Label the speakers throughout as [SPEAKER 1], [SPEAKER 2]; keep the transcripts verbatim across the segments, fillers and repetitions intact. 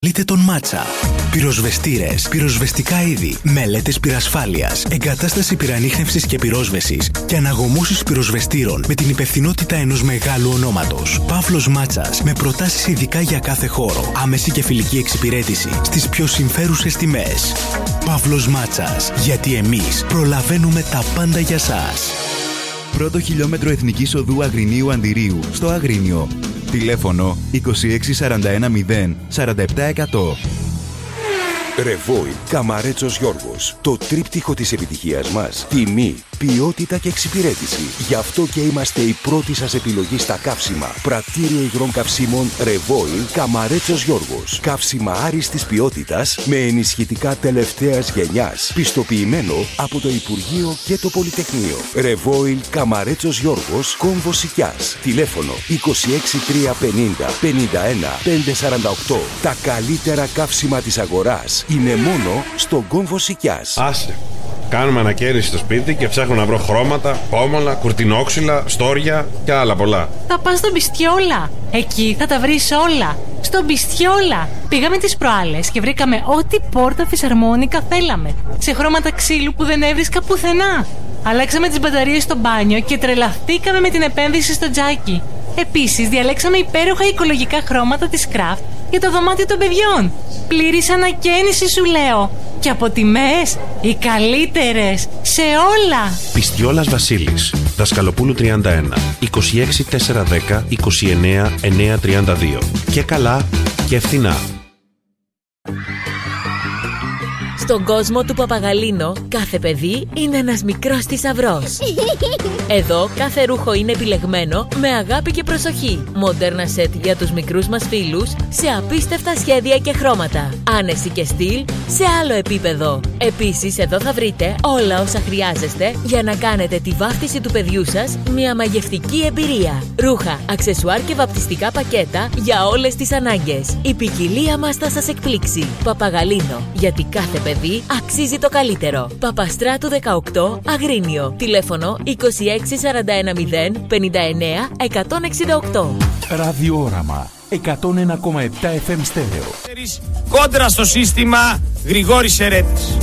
[SPEAKER 1] Λύτε τον Μάτσα. Πυροσβεστήρες, πυροσβεστικά είδη, μελέτες πυρασφάλειας, εγκατάσταση πυρανίχνευσης και πυρόσβεσης και αναγωμώσεις πυροσβεστήρων με την υπευθυνότητα ενός μεγάλου ονόματος. Παύλος Μάτσας, με προτάσεις ειδικά για κάθε χώρο. Άμεση και φιλική εξυπηρέτηση στις πιο συμφέρουσες τιμές. Παύλος Μάτσας, γιατί εμείς προλαβαίνουμε τα πάντα για σας.
[SPEAKER 2] Πρώτο χιλιόμετρο Εθνικής Οδού Αγρινίου Αντιρίου, στο Αγρίνιο. Τηλέφωνο είκοσι έξι σαράντα ένα μηδέν σαράντα επτά εκατό.
[SPEAKER 3] Ρεβόιλ Καμαρέτσος Γιώργος. Το τρίπτυχο της επιτυχίας μας. Τιμή, ποιότητα και εξυπηρέτηση. Γι' αυτό και είμαστε η πρώτη σας επιλογή στα καύσιμα. Πρατήριο υγρών καυσίμων Ρεβόιλ Καμαρέτσος Γιώργος. Καύσιμα άριστης ποιότητας με ενισχυτικά τελευταίας γενιάς. Πιστοποιημένο από το Υπουργείο και το Πολυτεχνείο. Ρεβόιλ Καμαρέτσος Γιώργος, Κόμβος Σικιάς. Τηλέφωνο είκοσι έξι τριακόσια πενήντα πενήντα ένα πεντακόσια σαράντα οκτώ. Τα καλύτερα καύσιμα της αγοράς είναι μόνο στον Κόμβο Σικιάς.
[SPEAKER 4] Άσε. Κάνουμε ανακαίνιση στο σπίτι και ψάχνω να βρω χρώματα, πόμολα, κουρτινόξυλα, στόρια και άλλα πολλά.
[SPEAKER 5] Θα πας στον Μπιστιόλα. Εκεί θα τα βρεις όλα. Στον Μπιστιόλα. Πήγαμε τις προάλλες και βρήκαμε ό,τι πόρτα φυσαρμόνικα θέλαμε. Σε χρώματα ξύλου που δεν έβρισκα πουθενά. Αλλάξαμε τις μπαταρίες στο μπάνιο και τρελαθήκαμε με την επένδυση στο τζάκι. Επίσης, διαλέξαμε υπέροχα οικολογικά χρώματα της Craft για το δωμάτιο των παιδιών. Πλήρης ανακαίνιση, σου λέω. Και από τιμές, οι καλύτερες σε όλα.
[SPEAKER 6] Πιστιόλας Βασίλης, Δασκαλοπούλου τριάντα ένα, είκοσι έξι τετρακόσια δέκα είκοσι εννέα εννιακόσια τριάντα δύο. Και καλά και φθηνά.
[SPEAKER 7] Στον κόσμο του Παπαγαλίνο, κάθε παιδί είναι ένας μικρός θησαυρός. Εδώ κάθε ρούχο είναι επιλεγμένο με αγάπη και προσοχή. Μοντέρνα σετ για τους μικρούς μας φίλους σε απίστευτα σχέδια και χρώματα. Άνεση και στυλ σε άλλο επίπεδο. Επίσης, εδώ θα βρείτε όλα όσα χρειάζεστε για να κάνετε τη βάφτιση του παιδιού σας μια μαγευτική εμπειρία. Ρούχα, αξεσουάρ και βαπτιστικά πακέτα για όλες τις ανάγκες. Η ποικιλία μας θα σας εκπλήξει. Παπαγαλίνο, γιατί κάθε παιδί αξίζει το καλύτερο. Παπαστράτου δεκαοκτώ, Αγρίνιο. Τηλέφωνο είκοσι έξι σαράντα ένα μηδέν πενήντα εννέα εκατόν εξήντα οκτώ.
[SPEAKER 8] Ραδιόραμα εκατόν ένα κόμμα επτά εφ εμ στέρεο.
[SPEAKER 9] Κόντρα στο σύστημα, Γρηγόρης Ερέτης.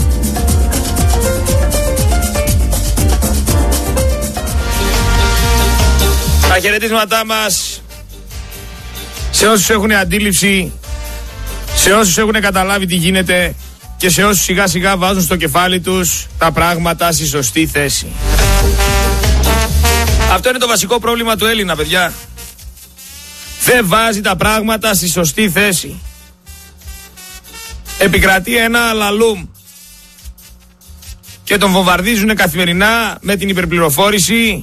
[SPEAKER 9] Τα χαιρετίσματά μας σε όσους έχουν αντίληψη, σε όσους έχουν καταλάβει τι γίνεται και σε όσους σιγά σιγά βάζουν στο κεφάλι τους τα πράγματα στη σωστή θέση. Αυτό είναι το βασικό πρόβλημα του Έλληνα, παιδιά. Δεν βάζει τα πράγματα στη σωστή θέση. Επικρατεί ένα αλαλούμ και τον βομβαρδίζουν καθημερινά με την υπερπληροφόρηση.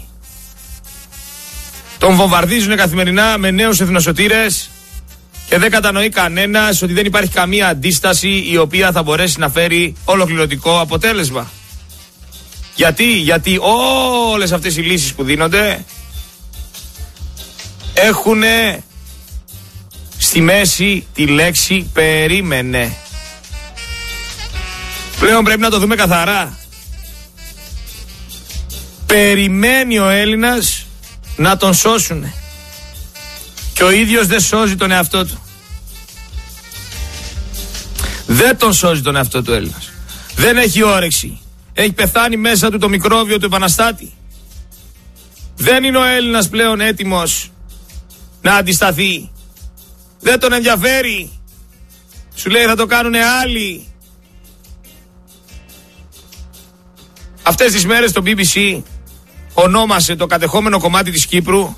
[SPEAKER 9] Τον βομβαρδίζουν καθημερινά με νέους εθνοσωτήρες και δεν κατανοεί κανένας ότι δεν υπάρχει καμία αντίσταση η οποία θα μπορέσει να φέρει ολοκληρωτικό αποτέλεσμα. Γιατί, γιατί όλες αυτές οι λύσεις που δίνονται έχουν στη μέση τη λέξη περίμενε. Πλέον πρέπει να το δούμε καθαρά. Περιμένει ο Έλληνας να τον σώσουνε. Και ο ίδιος δεν σώζει τον εαυτό του. Δεν τον σώζει τον εαυτό του Έλληνας. Δεν έχει όρεξη. Έχει πεθάνει μέσα του το μικρόβιο του επαναστάτη. Δεν είναι ο Έλληνας πλέον έτοιμος να αντισταθεί. Δεν τον ενδιαφέρει. Σου λέει θα το κάνουνε άλλοι. Αυτές τις μέρες το μπι μπι σι ονόμασε το κατεχόμενο κομμάτι της Κύπρου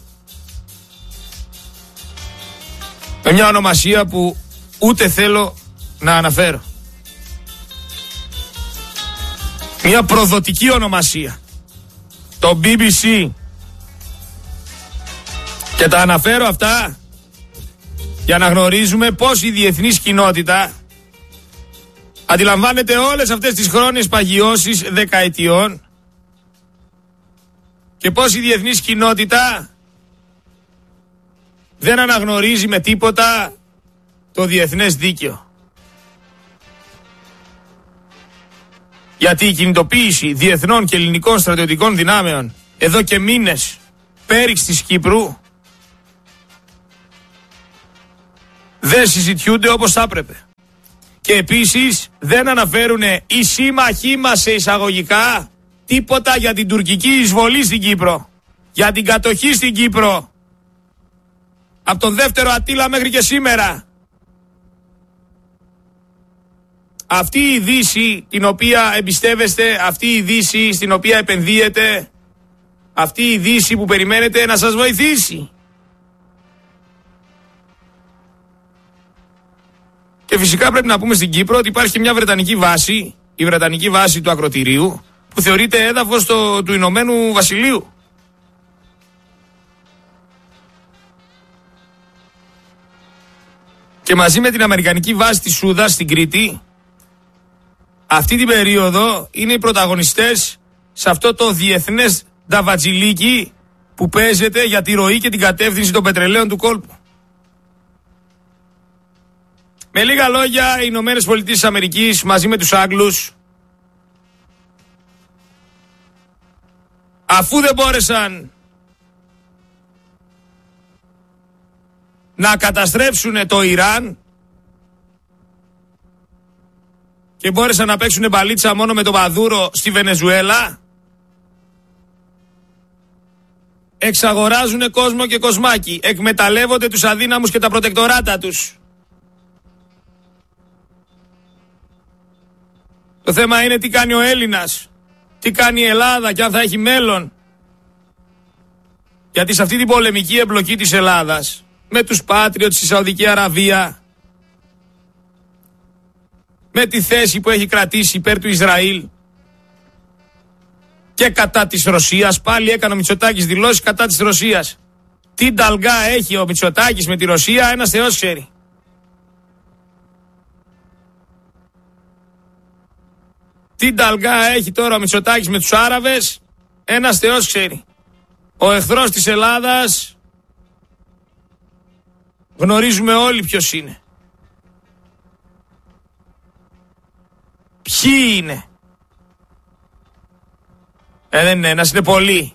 [SPEAKER 9] με μια ονομασία που ούτε θέλω να αναφέρω. Μια προδοτική ονομασία. Το μπι μπι σι. Και τα αναφέρω αυτά για να γνωρίζουμε πώς η διεθνής κοινότητα αντιλαμβάνεται όλες αυτές τις χρόνιες παγιώσεις δεκαετιών και πώς η διεθνής κοινότητα δεν αναγνωρίζει με τίποτα το διεθνές δίκαιο. Γιατί η κινητοποίηση διεθνών και ελληνικών στρατιωτικών δυνάμεων εδώ και μήνες πέριξ της Κύπρου δεν συζητιούνται όπως θα έπρεπε. Και επίσης δεν αναφέρουν οι σύμμαχοί μας σε εισαγωγικά τίποτα για την τουρκική εισβολή στην Κύπρο, για την κατοχή στην Κύπρο, από τον δεύτερο Αττήλα μέχρι και σήμερα. Αυτή η Δύση την οποία εμπιστεύεστε, αυτή η Δύση στην οποία επενδύετε, αυτή η Δύση που περιμένετε να σας βοηθήσει. Και φυσικά πρέπει να πούμε στην Κύπρο ότι υπάρχει και μια βρετανική βάση, η βρετανική βάση του Ακροτηρίου, που θεωρείται έδαφος το, του Ηνωμένου Βασιλείου. Και μαζί με την αμερικανική βάση της Σούδας στην Κρήτη, αυτή την περίοδο είναι οι πρωταγωνιστές σε αυτό το διεθνές νταβατζιλίκι που παίζεται για τη ροή και την κατεύθυνση των πετρελαίων του κόλπου. Με λίγα λόγια, οι Ηνωμένες Πολιτείες της Αμερικής μαζί με τους Άγγλους, αφού δεν μπόρεσαν να καταστρέψουν το Ιράν και μπόρεσαν να παίξουν μπαλίτσα μόνο με τον Μαδούρο στη Βενεζουέλα, εξαγοράζουν κόσμο και κοσμάκι, εκμεταλλεύονται τους αδύναμους και τα προτεκτοράτα τους. Το θέμα είναι τι κάνει ο Έλληνας, τι κάνει η Ελλάδα και αν θα έχει μέλλον. Γιατί σε αυτή την πολεμική εμπλοκή της Ελλάδας με τους Patriots στη Σαουδική Αραβία, με τη θέση που έχει κρατήσει υπέρ του Ισραήλ και κατά της Ρωσίας, πάλι έκανε ο Μητσοτάκης δηλώσεις κατά της Ρωσίας. Τι νταλγά έχει ο Μητσοτάκης με τη Ρωσία, ένας Θεός ξέρει. Τι νταλγά έχει τώρα ο Μητσοτάκης με τους Άραβες, ένας Θεός ξέρει. Ο εχθρός της Ελλάδας γνωρίζουμε όλοι ποιος είναι. Ποιοι είναι. Ε, δεν είναι ένας, είναι πολλοί.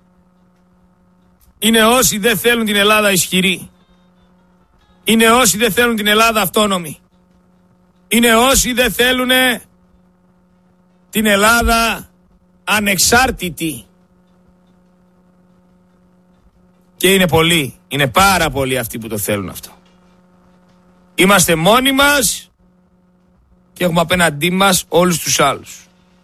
[SPEAKER 9] Είναι όσοι δεν θέλουν την Ελλάδα ισχυρή. Είναι όσοι δεν θέλουν την Ελλάδα αυτόνομη. Είναι όσοι δεν θέλουν την Ελλάδα ανεξάρτητη. Και είναι πολλοί, είναι πάρα πολλοί αυτοί που το θέλουν αυτό. Είμαστε μόνοι μας και έχουμε απέναντί μας όλους τους άλλους.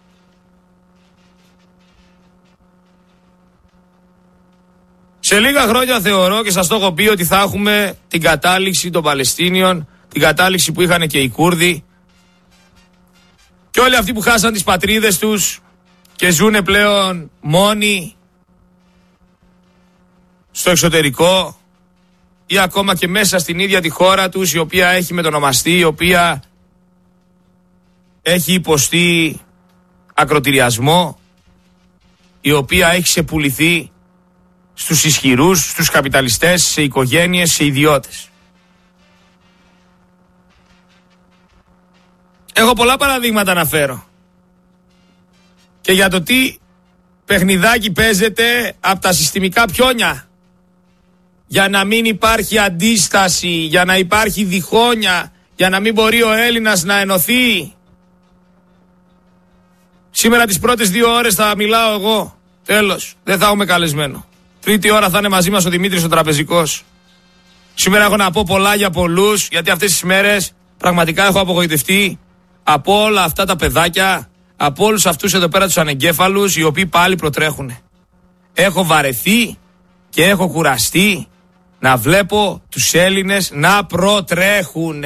[SPEAKER 9] Σε λίγα χρόνια θεωρώ και σας το έχω πει ότι θα έχουμε την κατάληξη των Παλαιστίνιων, την κατάληξη που είχαν και οι Κούρδοι και όλοι αυτοί που χάσαν τις πατρίδες τους και ζουνε πλέον μόνοι στο εξωτερικό ή ακόμα και μέσα στην ίδια τη χώρα τους, η οποία έχει μετονομαστεί, η οποία έχει υποστεί ακροτηριασμό, η οποία έχει ξεπουληθεί στους ισχυρούς, στους καπιταλιστές, σε οικογένειες, σε ιδιώτες. Έχω πολλά παραδείγματα να φέρω και για το τι παιχνιδάκι παίζεται από τα συστημικά πιόνια για να μην υπάρχει αντίσταση, για να υπάρχει διχόνοια, για να μην μπορεί ο Έλληνας να ενωθεί. Σήμερα τις πρώτες δύο ώρες θα μιλάω εγώ. Τέλος, δεν θα έχουμε καλεσμένο. Τρίτη ώρα θα είναι μαζί μας ο Δημήτρης ο Τραπεζικός. Σήμερα έχω να πω πολλά για πολλούς, γιατί αυτές τις μέρες πραγματικά έχω απογοητευτεί από όλα αυτά τα παιδάκια, από όλους αυτούς εδώ πέρα τους ανεγκέφαλους, οι οποίοι πάλι προτρέχουν. Έχω βαρεθεί και έχω κουραστεί να βλέπω τους Έλληνες να προτρέχουν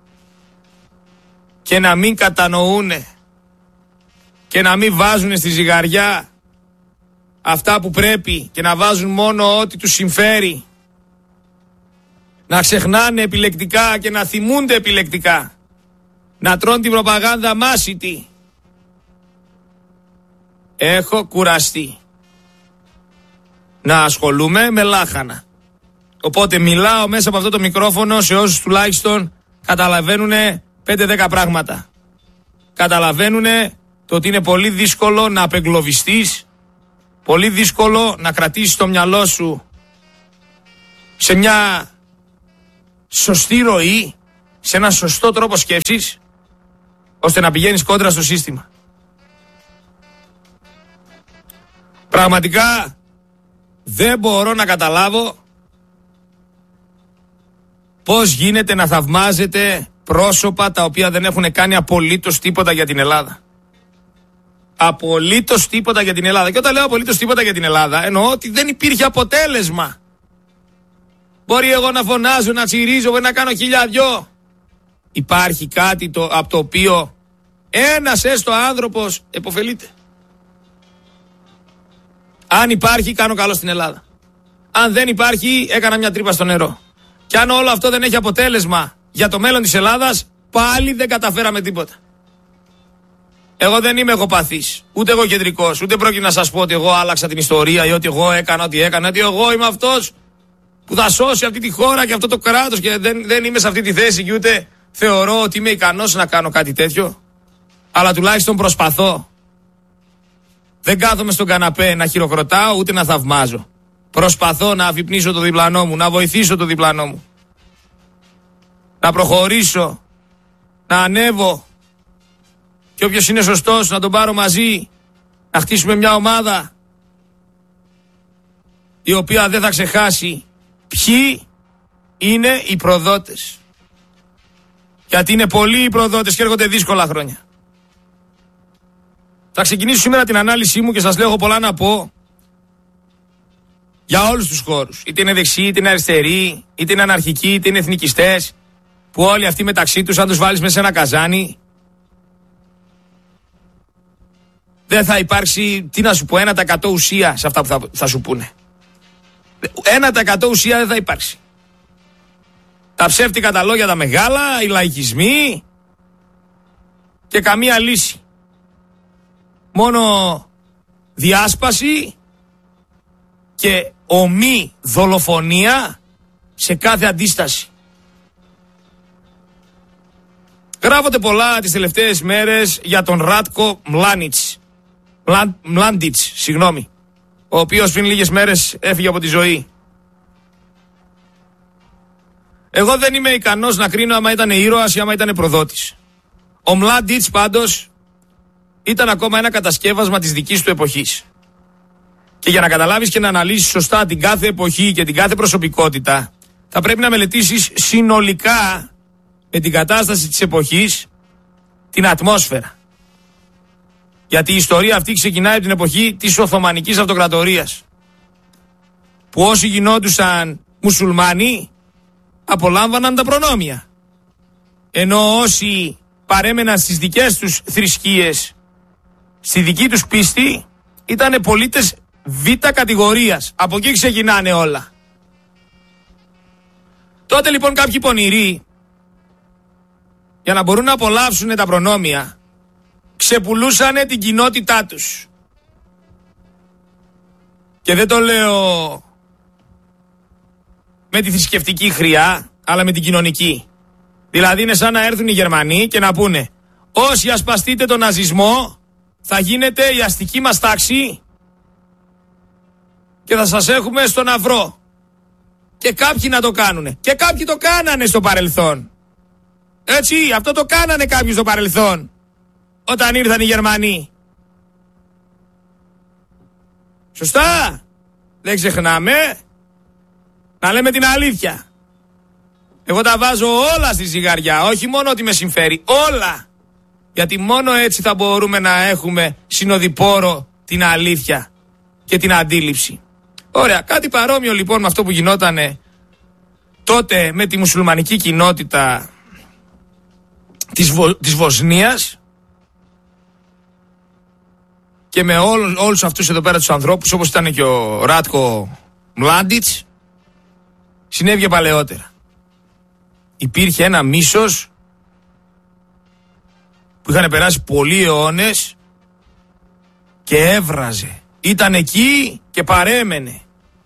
[SPEAKER 9] και να μην κατανοούν και να μην βάζουν στη ζυγαριά αυτά που πρέπει και να βάζουν μόνο ό,τι τους συμφέρει. Να ξεχνάνε επιλεκτικά και να θυμούνται επιλεκτικά. Να τρώνε την προπαγάνδα μάσιτη. Έχω κουραστεί να ασχολούμαι με λάχανα. Οπότε μιλάω μέσα από αυτό το μικρόφωνο σε όσους τουλάχιστον καταλαβαίνουν πέντε δέκα πράγματα. Καταλαβαίνουν το ότι είναι πολύ δύσκολο να απεγκλωβιστείς, πολύ δύσκολο να κρατήσεις το μυαλό σου σε μια σωστή ροή, σε ένα σωστό τρόπο σκέψης ώστε να πηγαίνεις κόντρα στο σύστημα. Πραγματικά δεν μπορώ να καταλάβω πώς γίνεται να θαυμάζετε πρόσωπα τα οποία δεν έχουν κάνει απολύτως τίποτα για την Ελλάδα. Απολύτως τίποτα για την Ελλάδα. Και όταν λέω απολύτως τίποτα για την Ελλάδα, εννοώ ότι δεν υπήρχε αποτέλεσμα. Μπορεί εγώ να φωνάζω, να τσιρίζω, να κάνω χίλια δυο. Υπάρχει κάτι το, από το οποίο ένας έστω άνθρωπος επωφελείται. Αν υπάρχει, κάνω καλό στην Ελλάδα. Αν δεν υπάρχει, έκανα μια τρύπα στο νερό. Και αν όλο αυτό δεν έχει αποτέλεσμα για το μέλλον της Ελλάδας, πάλι δεν καταφέραμε τίποτα. Εγώ δεν είμαι εγωπαθής, ούτε εγώ κεντρικός, ούτε πρόκειται να σας πω ότι εγώ άλλαξα την ιστορία ή ότι εγώ έκανα ό,τι έκανα, ότι εγώ είμαι αυτός που θα σώσει αυτή τη χώρα και αυτό το κράτος και δεν, δεν είμαι σε αυτή τη θέση και ούτε θεωρώ ότι είμαι ικανός να κάνω κάτι τέτοιο. Αλλά τουλάχιστον προσπαθώ. Δεν κάθομαι στον καναπέ να χειροκροτάω ούτε να θαυμάζω. Προσπαθώ να αφυπνίσω το διπλανό μου, να βοηθήσω το διπλανό μου. Να προχωρήσω, να ανέβω και όποιος είναι σωστός να τον πάρω μαζί, να χτίσουμε μια ομάδα η οποία δεν θα ξεχάσει ποιοι είναι οι προδότες. Γιατί είναι πολλοί οι προδότες και έρχονται δύσκολα χρόνια. Θα ξεκινήσω σήμερα την ανάλυση μου και σας λέω έχω πολλά να πω για όλους τους χώρους. Είτε είναι δεξιοί, είτε είναι αριστεροί, είτε είναι αναρχικοί, είτε είναι εθνικιστές, που όλοι αυτοί μεταξύ τους, αν τους βάλεις μέσα σε ένα καζάνι, δεν θα υπάρξει, τι να σου πω, ένα τοις εκατό ουσία σε αυτά που θα, θα σου πούνε. ένα τοις εκατό ουσία δεν θα υπάρξει. Τα ψεύτικα τα λόγια τα μεγάλα, οι λαϊκισμοί και καμία λύση. Μόνο διάσπαση και ομή δολοφονία σε κάθε αντίσταση. Γράφονται πολλά τις τελευταίες μέρες για τον Ράτκο Μλάνιτς. Μλάντιτς, συγγνώμη, ο οποίος πριν λίγες μέρες έφυγε από τη ζωή. Εγώ δεν είμαι ικανός να κρίνω άμα ήταν ήρωας ή άμα ήταν προδότης. Ο Μλάντιτς πάντως ήταν ακόμα ένα κατασκεύασμα της δικής του εποχής. Και για να καταλάβεις και να αναλύσεις σωστά την κάθε εποχή και την κάθε προσωπικότητα, θα πρέπει να μελετήσεις συνολικά με την κατάσταση της εποχής την ατμόσφαιρα. Γιατί η ιστορία αυτή ξεκινάει από την εποχή της Οθωμανικής Αυτοκρατορίας, που όσοι γινόντουσαν μουσουλμάνοι απολάμβαναν τα προνόμια, ενώ όσοι παρέμεναν στις δικές τους θρησκείες, στη δική τους πίστη, ήταν πολίτες β' κατηγορίας. Από εκεί ξεκινάνε όλα. Τότε λοιπόν κάποιοι πονηροί, για να μπορούν να απολαύσουν τα προνόμια, ξεπουλούσανε την κοινότητά τους. Και δεν το λέω με τη θρησκευτική χρειά, αλλά με την κοινωνική. Δηλαδή είναι σαν να έρθουν οι Γερμανοί και να πούνε: όσοι ασπαστείτε τον ναζισμό, θα γίνετε η αστική μας τάξη και θα σας έχουμε στον αυρό. Και κάποιοι να το κάνουνε. Και κάποιοι το κάνανε στο παρελθόν. Έτσι, αυτό το κάνανε κάποιοι στο παρελθόν, όταν ήρθαν οι Γερμανοί. Σωστά. Δεν ξεχνάμε να λέμε την αλήθεια. Εγώ τα βάζω όλα στη ζυγαριά, όχι μόνο ότι με συμφέρει, όλα. Γιατί μόνο έτσι θα μπορούμε να έχουμε συνοδοιπόρο την αλήθεια και την αντίληψη. Ωραία, κάτι παρόμοιο λοιπόν με αυτό που γινότανε τότε με τη μουσουλμανική κοινότητα της, Βο, της Βοσνίας και με όλ, όλους αυτούς εδώ πέρα τους ανθρώπους, όπως ήταν και ο Ράτκο Μλάντιτς, συνέβη παλαιότερα. Υπήρχε ένα μίσος που είχαν περάσει πολλοί αιώνες και έβραζε. Ήταν εκεί και παρέμενε.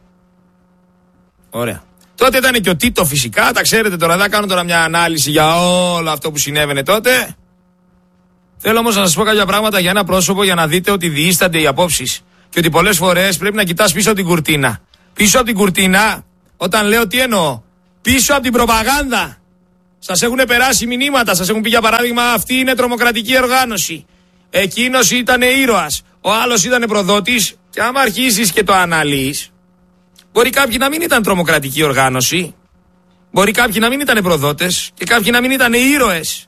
[SPEAKER 9] Ωραία. Τότε ήταν και ο Τίτο φυσικά, τα ξέρετε τώρα, θα κάνω τώρα μια ανάλυση για όλο αυτό που συνέβαινε τότε. Θέλω όμως να σας πω κάποια πράγματα για ένα πρόσωπο για να δείτε ότι διήστανται οι απόψεις και ότι πολλές φορές πρέπει να κοιτάς πίσω από την κουρτίνα. Πίσω από την κουρτίνα, όταν λέω τι εννοώ, πίσω από την προπαγάνδα Σας έχουν περάσει μηνύματα, σας έχουν πει για παράδειγμα αυτή είναι τρομοκρατική οργάνωση. Εκείνος ήταν ήρωας, ο άλλος ήταν προδότης. Και άμα αρχίσεις και το αναλύεις, μπορεί κάποιοι να μην ήταν τρομοκρατική οργάνωση, μπορεί κάποιοι να μην ήταν προδότες και κάποιοι να μην ήταν ήρωες.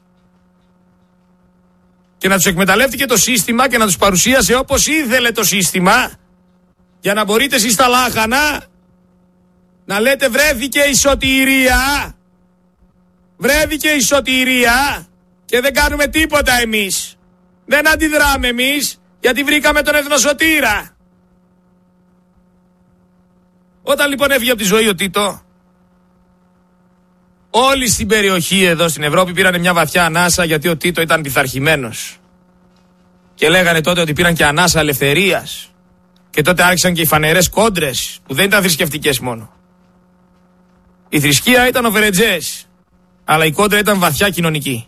[SPEAKER 9] Και να τους εκμεταλλεύτηκε το σύστημα και να τους παρουσίασε όπως ήθελε το σύστημα, για να μπορείτε εσείς τα λάχανα να λέτε βρέθηκε η σωτηρία, βρέθηκε η σωτηρία και δεν κάνουμε τίποτα εμείς. Δεν αντιδράμε εμείς γιατί βρήκαμε τον εθνοσωτήρα. Όταν λοιπόν έφυγε από τη ζωή ο Τίτο, όλοι στην περιοχή εδώ στην Ευρώπη πήραν μια βαθιά ανάσα γιατί ο Τίτο ήταν πειθαρχημένος. Και λέγανε τότε ότι πήραν και ανάσα ελευθερίας. Και τότε άρχισαν και οι φανερές κόντρες που δεν ήταν θρησκευτικές μόνο. Η θρησκεία ήταν ο Φερετζές, αλλά η κόντρα ήταν βαθιά κοινωνική.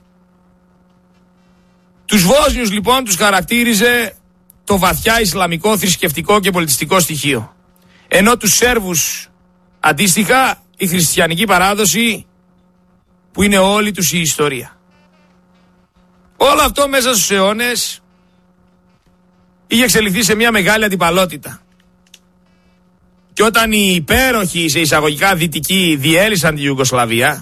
[SPEAKER 9] Τους Βόσνιους λοιπόν τους χαρακτήριζε το βαθιά ισλαμικό θρησκευτικό και πολιτιστικό στοιχείο. Ενώ τους Σέρβους αντίστοιχα η χριστιανική παράδοση που είναι όλη τους η ιστορία. Όλο αυτό μέσα στους αιώνες είχε εξελιχθεί σε μια μεγάλη αντιπαλότητα. Και όταν οι υπέροχοι σε εισαγωγικά δυτικοί διέλυσαν τη Ιουγκοσλαβία,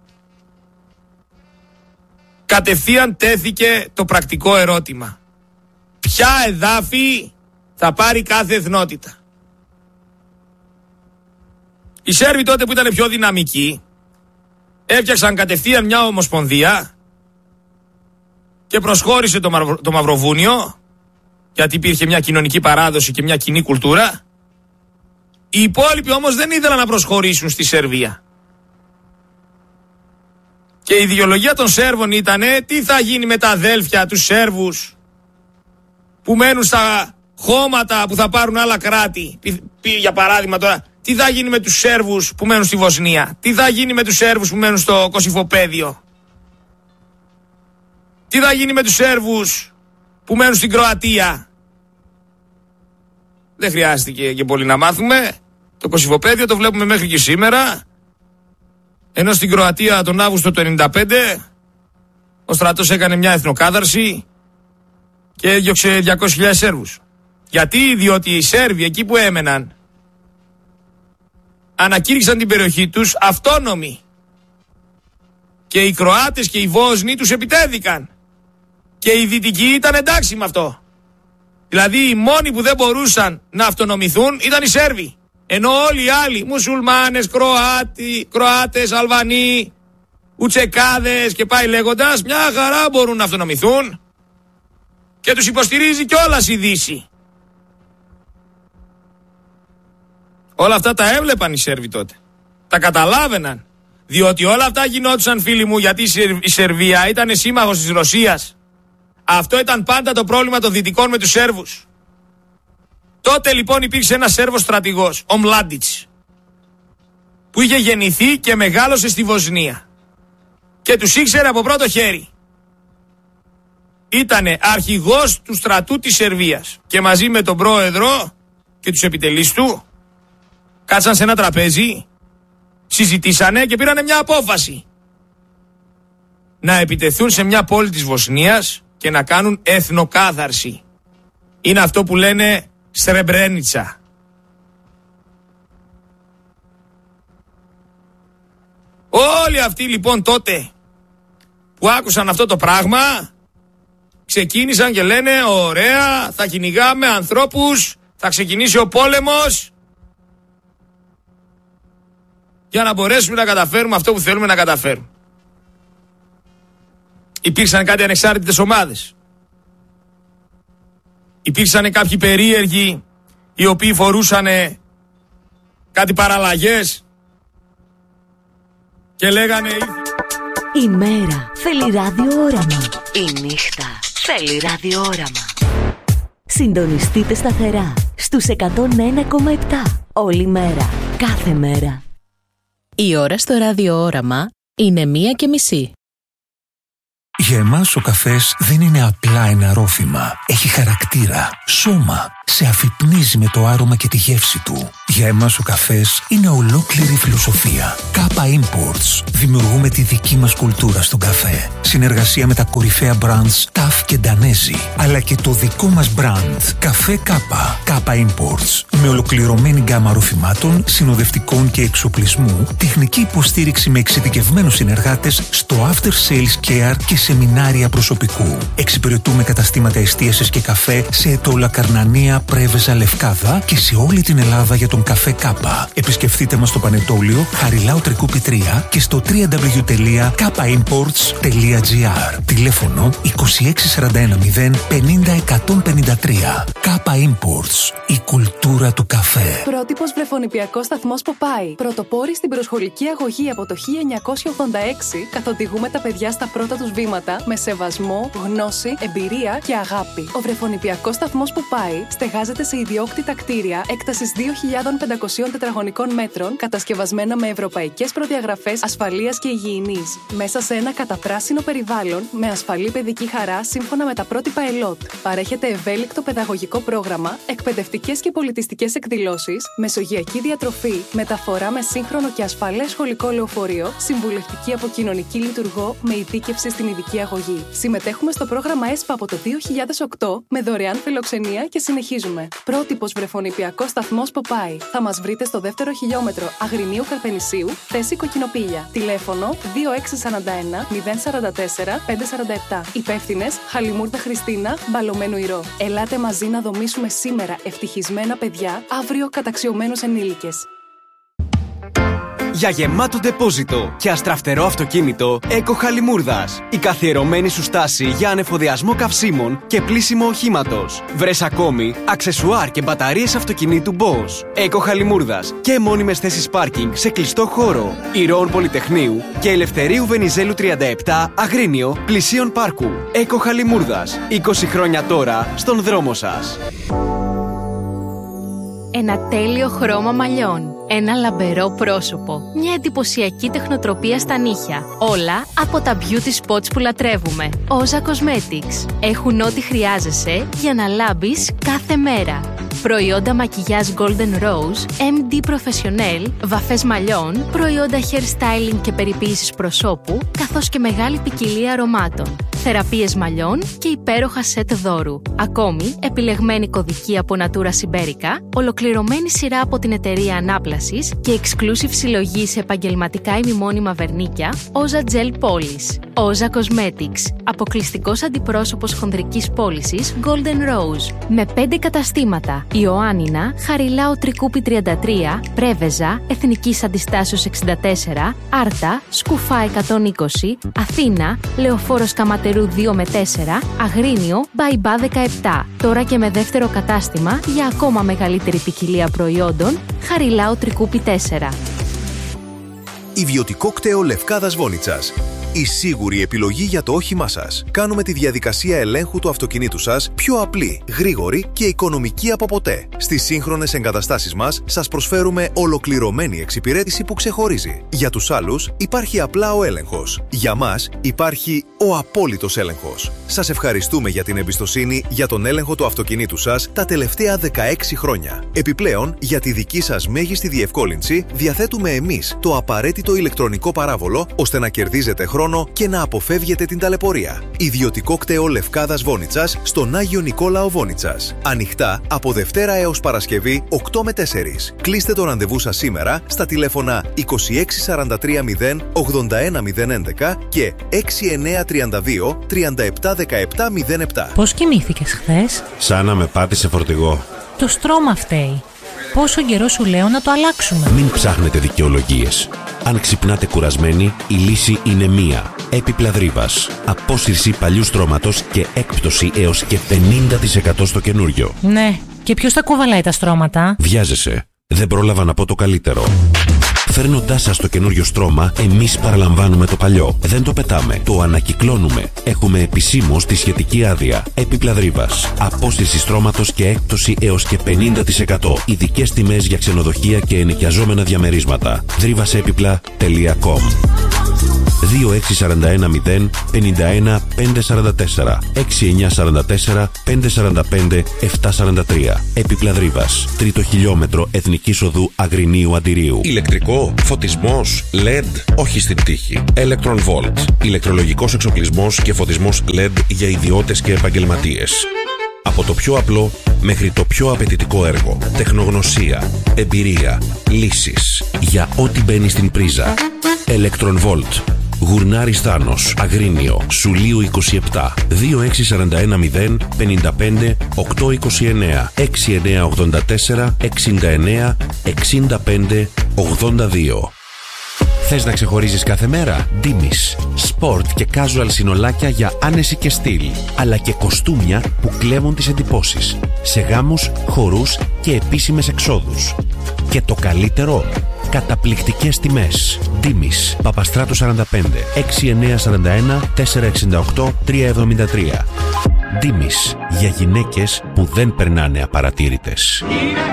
[SPEAKER 9] κατευθείαν τέθηκε το πρακτικό ερώτημα. Ποια εδάφη θα πάρει κάθε εθνότητα? Οι Σέρβοι τότε που ήταν πιο δυναμικοί έφτιαξαν κατευθείαν μια ομοσπονδία και προσχώρησε το, Μαυρο, το Μαυροβούνιο, γιατί υπήρχε μια κοινωνική παράδοση και μια κοινή κουλτούρα. Οι υπόλοιποι όμως δεν ήθελαν να προσχωρήσουν στη Σερβία. Και η ιδεολογία των Σέρβων ήταν τι θα γίνει με τα αδέλφια τους Σέρβους που μένουν στα χώματα που θα πάρουν άλλα κράτη. Για παράδειγμα τώρα, τι θα γίνει με τους Σέρβους που μένουν στη Βοσνία? Τι θα γίνει με τους Σέρβους που μένουν στο Κωσυφοπαίδιο? Τι θα γίνει με τους Σέρβους που μένουν στην Κροατία? Δεν χρειάστηκε και πολύ να μάθουμε. Το Κωσυφοπαίδιο το βλέπουμε μέχρι και σήμερα. Ενώ στην Κροατία τον Αύγουστο του ενενήντα πέντε ο στρατός έκανε μια εθνοκάθαρση και έδιωξε διακόσιες χιλιάδες Σέρβους. Γιατί? Διότι οι Σέρβοι εκεί που έμεναν ανακήρυξαν την περιοχή τους αυτόνομη. Και οι Κροάτες και οι Βόσνοι τους επιτέθηκαν. Και οι Δυτικοί ήταν εντάξει με αυτό. Δηλαδή οι μόνοι που δεν μπορούσαν να αυτονομηθούν ήταν οι Σέρβοι. Ενώ όλοι οι άλλοι, μουσουλμάνες, Κροάτι, Κροάτες, Αλβανοί, Ουτσεκάδες και πάει λέγοντας, μια χαρά μπορούν να αυτονομηθούν και τους υποστηρίζει κιόλας η Δύση. Όλα αυτά τα έβλεπαν οι Σέρβοι τότε. Τα καταλάβαιναν. Διότι όλα αυτά γινόντουσαν, φίλοι μου, γιατί η Σερβία ήταν σύμμαχος της Ρωσίας. Αυτό ήταν πάντα το πρόβλημα των Δυτικών με τους Σέρβους. Τότε λοιπόν υπήρξε ένας Σέρβος στρατηγός, ο Μλάντιτς, που είχε γεννηθεί και μεγάλωσε στη Βοσνία. Και τους ήξερε από πρώτο χέρι. Ήτανε αρχηγός του στρατού της Σερβίας. Και μαζί με τον πρόεδρο και τους επιτελείς του κάτσαν σε ένα τραπέζι, συζητήσανε και πήρανε μια απόφαση. Να επιτεθούν σε μια πόλη της Βοσνίας και να κάνουν εθνοκάθαρση. Είναι αυτό που λένε Σρεμπρένιτσα. Όλοι αυτοί λοιπόν τότε που άκουσαν αυτό το πράγμα ξεκίνησαν και λένε ωραία, θα κυνηγάμε ανθρώπους, θα ξεκινήσει ο πόλεμος για να μπορέσουμε να καταφέρουμε αυτό που θέλουμε να καταφέρουμε. Υπήρξαν κάτι ανεξάρτητες ομάδες. Υπήρξαν κάποιοι περίεργοι οι οποίοι φορούσαν κάτι παραλλαγές και λέγανε
[SPEAKER 7] η μέρα θέλει ραδιόραμα. Η νύχτα θέλει ραδιόραμα. Συντονιστείτε σταθερά στους εκατόν ένα κόμμα επτά όλη μέρα, κάθε μέρα.
[SPEAKER 10] Η ώρα στο ραδιόραμα είναι μία και μισή.
[SPEAKER 1] Για εμάς ο καφές δεν είναι απλά ένα ρόφημα. Έχει χαρακτήρα, σώμα,
[SPEAKER 11] σε αφυπνίζει με το άρωμα και τη γεύση του. Για εμάς ο καφές είναι ολόκληρη φιλοσοφία. Κάπα Imports. Δημιουργούμε τη δική μας κουλτούρα στον καφέ. Συνεργασία με τα κορυφαία brands Ταφ και Ντανέζι, αλλά και το δικό μας brand Καφέ Κάπα. Κάπα Imports. Με ολοκληρωμένη γκάμα ροφημάτων, συνοδευτικών και εξοπλισμού, τεχνική υποστήριξη με εξειδικευμένους συνεργάτες στο after sales care και σεμινάρια προσωπικού. Εξυπηρετούμε καταστήματα εστίασης και καφέ σε Ετώλα, Καρνανία, Πρέβεζα, Λευκάδα και σε όλη την Ελλάδα για τον καφέ Κάπα. Επισκεφτείτε μας στο Πανετόλιο, Χαριλάου Τρικούπη τρία και στο double-u double-u double-u τελεία κάπα imports τελεία gr. Τηλέφωνο είκοσι έξι σαράντα ένα μηδέν πενήντα εκατόν πενήντα τρία. Κάπα Imports. Η κουλτούρα του καφέ.
[SPEAKER 12] Πρότυπος βρεφονιπιακός σταθμός Ποπάι. Πρωτοπόροι στην προσχολική αγωγή από το χίλια εννιακόσια ογδόντα έξι, καθοδηγούμε τα παιδιά στα πρώτα τους βήματα με σεβασμό, γνώση, εμπειρία και αγάπη. Ο βρεφονιπιακός σταθμός Ποπάι στεγάζεται σε ιδιόκτητα κτίρια έκτασης δύο χιλιάδες πεντακόσια τετραγωνικών μέτρων, κατασκευασμένα με ευρωπαϊκές προδιαγραφές ασφαλείας και υγιεινής. Μέσα σε ένα καταπράσινο περιβάλλον με ασφαλή παιδική χαρά σύμφωνα με τα πρότυπα ΕΛΟΤ. Παρέχεται ευέλικτο παιδαγωγικό πρόγραμμα, εκπαιδευτικές και πολιτιστικές εκδηλώσεις, μεσογειακή διατροφή, μεταφορά με σύγχρονο και ασφαλές σχολικό λεωφορείο, συμβουλευτική από κοινωνική λειτουργό με ειδίκευση στην ειδική αγωγή. Συμμετέχουμε στο πρόγραμμα ΕΣΠΑ από το δύο χιλιάδες οκτώ με δωρεάν φιλοξενία και συνεχίζουμε. Πρότυπος βρεφονιπιακός σταθμός Ποπάι. Θα μας βρείτε στο δεύτερο χιλιόμετρο Αγρινίου Καρπενησίου, θέση Κοκκινοπήλια. Τηλέφωνο δύο έξι σαράντα ένα μηδέν σαράντα τέσσερα πεντακόσια σαράντα επτά. Υπεύθυνες Χαλιμούρδα Χριστίνα, Μπαλωμένου Ηρώ. Ελάτε μαζί να δομήσουμε σήμερα ευτυχισμένα παιδιά, αύριο καταξιωμένους ενήλικες.
[SPEAKER 13] Για γεμάτο ντεπόζιτο και αστραφτερό αυτοκίνητο, Eco Χαλιμούρδας. Η καθιερωμένη σου στάση για ανεφοδιασμό καυσίμων και πλύσιμο οχήματος. Βρες ακόμη αξεσουάρ και μπαταρίες αυτοκινήτου Bosch. Eco Χαλιμούρδας και μόνιμες θέσεις πάρκινγκ σε κλειστό χώρο. Ηρώων Πολυτεχνείου και Ελευθερίου Βενιζέλου τριάντα επτά, Αγρίνιο, πλησίον πάρκου. Eco Χαλιμούρδας. είκοσι χρόνια τώρα στον δρόμο σας.
[SPEAKER 10] Ένα τέλειο χρώμα μαλλιών. Ένα λαμπερό πρόσωπο. Μια εντυπωσιακή τεχνοτροπία στα νύχια. Όλα από τα beauty spots που λατρεύουμε. Όζα Cosmetics. Έχουν ό,τι χρειάζεσαι για να λάμπεις κάθε μέρα. Προϊόντα μακιγιάζ Golden Rose, εμ ντι Professional, βαφές μαλλιών, προϊόντα hair styling και περιποίησης προσώπου, καθώς και μεγάλη ποικιλία αρωμάτων. Θεραπείες μαλλιών και υπέροχα σετ δώρου. Ακόμη, επιλεγμένη κωδική από Natura Siberica, ολοκληρωμένη σειρά από την εταιρεία Ανάπλασης και exclusive συλλογή σε επαγγελματικά ημιμόνιμα βερνίκια, Oza Gel Polish. Oza Cosmetics, αποκλειστικός αντιπρόσωπος χονδρικής πώλησης Golden Rose. Με πέντε καταστήματα: Ιωάννινα, Χαριλάου Τρικούπη τριάντα τρία, Πρέβεζα, Εθνικής Αντιστάσεως εξήντα τέσσερα, Άρτα, Σκουφά εκατόν είκοσι, Αθήνα, Λεωφόρος Καματερού δύο με τέσσερα, Αγρίνιο, Μπαϊμπά δεκαεπτά. Τώρα και με δεύτερο κατάστημα για ακόμα μεγαλύτερη ποικιλία προϊόντων, Χαριλάου Τρικούπη τέσσερα.
[SPEAKER 14] Ιδιωτικό κτέο Λευκάδας Βόνιτσας. Η σίγουρη επιλογή για το όχημά σας. Κάνουμε τη διαδικασία ελέγχου του αυτοκινήτου σας πιο απλή, γρήγορη και οικονομική από ποτέ. Στις σύγχρονες εγκαταστάσεις μας σας προσφέρουμε ολοκληρωμένη εξυπηρέτηση που ξεχωρίζει. Για τους άλλους υπάρχει απλά ο έλεγχος. Για μας υπάρχει ο απόλυτος έλεγχος. Σας ευχαριστούμε για την εμπιστοσύνη για τον έλεγχο του αυτοκινήτου σας τα τελευταία δεκαέξι χρόνια. Επιπλέον, για τη δική σας μέγιστη διευκόλυνση, διαθέτουμε εμείς το απαραίτητο ηλεκτρονικό παράβολο ώστε να κερδίζετε χρόνο και να αποφεύγετε την ταλαιπωρία. Ιδιωτικό κτέο Λευκάδας Βόνιτσας στον Άγιο Νικόλαο Βόνιτσας. Ανοιχτά από Δευτέρα έως Παρασκευή οκτώ με τέσσερα. Κλείστε το ραντεβού σας σήμερα στα τηλέφωνα είκοσι έξι σαράντα τρία μηδέν ογδόντα ένα μηδέν έντεκα και έξι εννιά τριάντα δύο τριάντα επτά δεκαεπτά μηδέν επτά.
[SPEAKER 5] Πώς κοιμήθηκες χθες?
[SPEAKER 6] Σαν να με πάτησε φορτηγό.
[SPEAKER 5] Το στρώμα φταίει. Πόσο καιρό σου λέω να το αλλάξουμε?
[SPEAKER 6] Μην ψάχνετε δικαιολογίες. Αν ξυπνάτε κουρασμένοι, η λύση είναι μία. Έπιπλα Δρύβας. Απόσυρση παλιού στρώματος και έκπτωση έως και πενήντα τοις εκατό στο καινούριο.
[SPEAKER 5] Ναι, και ποιος τα κουβαλάει τα στρώματα?
[SPEAKER 6] Βιάζεσαι. Δεν πρόλαβα να πω το καλύτερο. Φέρνοντάς σας το καινούριο στρώμα, εμείς παραλαμβάνουμε το παλιό. Δεν το πετάμε, το ανακυκλώνουμε. Έχουμε επισήμως τη σχετική άδεια. Έπιπλα Δρύβας. Απόσυρση στρώματος και έκπτωση έως και πενήντα τοις εκατό. Ειδικές τιμές για ξενοδοχεία και ενοικιαζόμενα διαμερίσματα. δρύβασέπιπλα τελεία κομ. δύο έξι τέσσερα ένα μηδέν πέντε ένα πέντε τέσσερα τέσσερα έξι εννιά τέσσερα τέσσερα πέντε τέσσερα πέντε επτά τέσσερα τρία. Έπιπλα Δρύβας. Τρίτο χιλιόμετρο Εθνικής Οδού Αγρινίου Αντιρίου.
[SPEAKER 4] Ηλεκτρικό, φωτισμός, ελ ι ντι, όχι στην τύχη. Electron Volt. Ηλεκτρολογικός εξοπλισμός και φωτισμός ελ ι ντι για ιδιώτες και επαγγελματίες. Από το πιο απλό μέχρι το πιο απαιτητικό έργο. Τεχνογνωσία, εμπειρία, λύσεις για ό,τι μπαίνει στην πρίζα. Electron Volt. Γουρνάρης Θάνος, Αγρίνιο, Σουλίου είκοσι επτά, δύο έξι τέσσερα ένα μηδέν πέντε πέντε οκτώ είκοσι εννέα, έξι εννιά ογδόντα τέσσερα εξήντα εννέα εξήντα πέντε ογδόντα δύο. Θες να ξεχωρίζεις κάθε μέρα? Ντίμης. Σπορτ και casual συνολάκια για άνεση και στυλ, αλλά και κοστούμια που κλέβουν τις εντυπώσεις σε γάμους, χορούς και επίσημες εξόδους. Και το καλύτερο, καταπληκτικές τιμές. Ντίμης, Παπαστράτου σαράντα πέντε, έξι εννιά τέσσερα ένα τέσσερα εξήντα οκτώ τρία εβδομήντα τρία. Ντίμης, για γυναίκες που δεν περνάνε απαρατήρητες.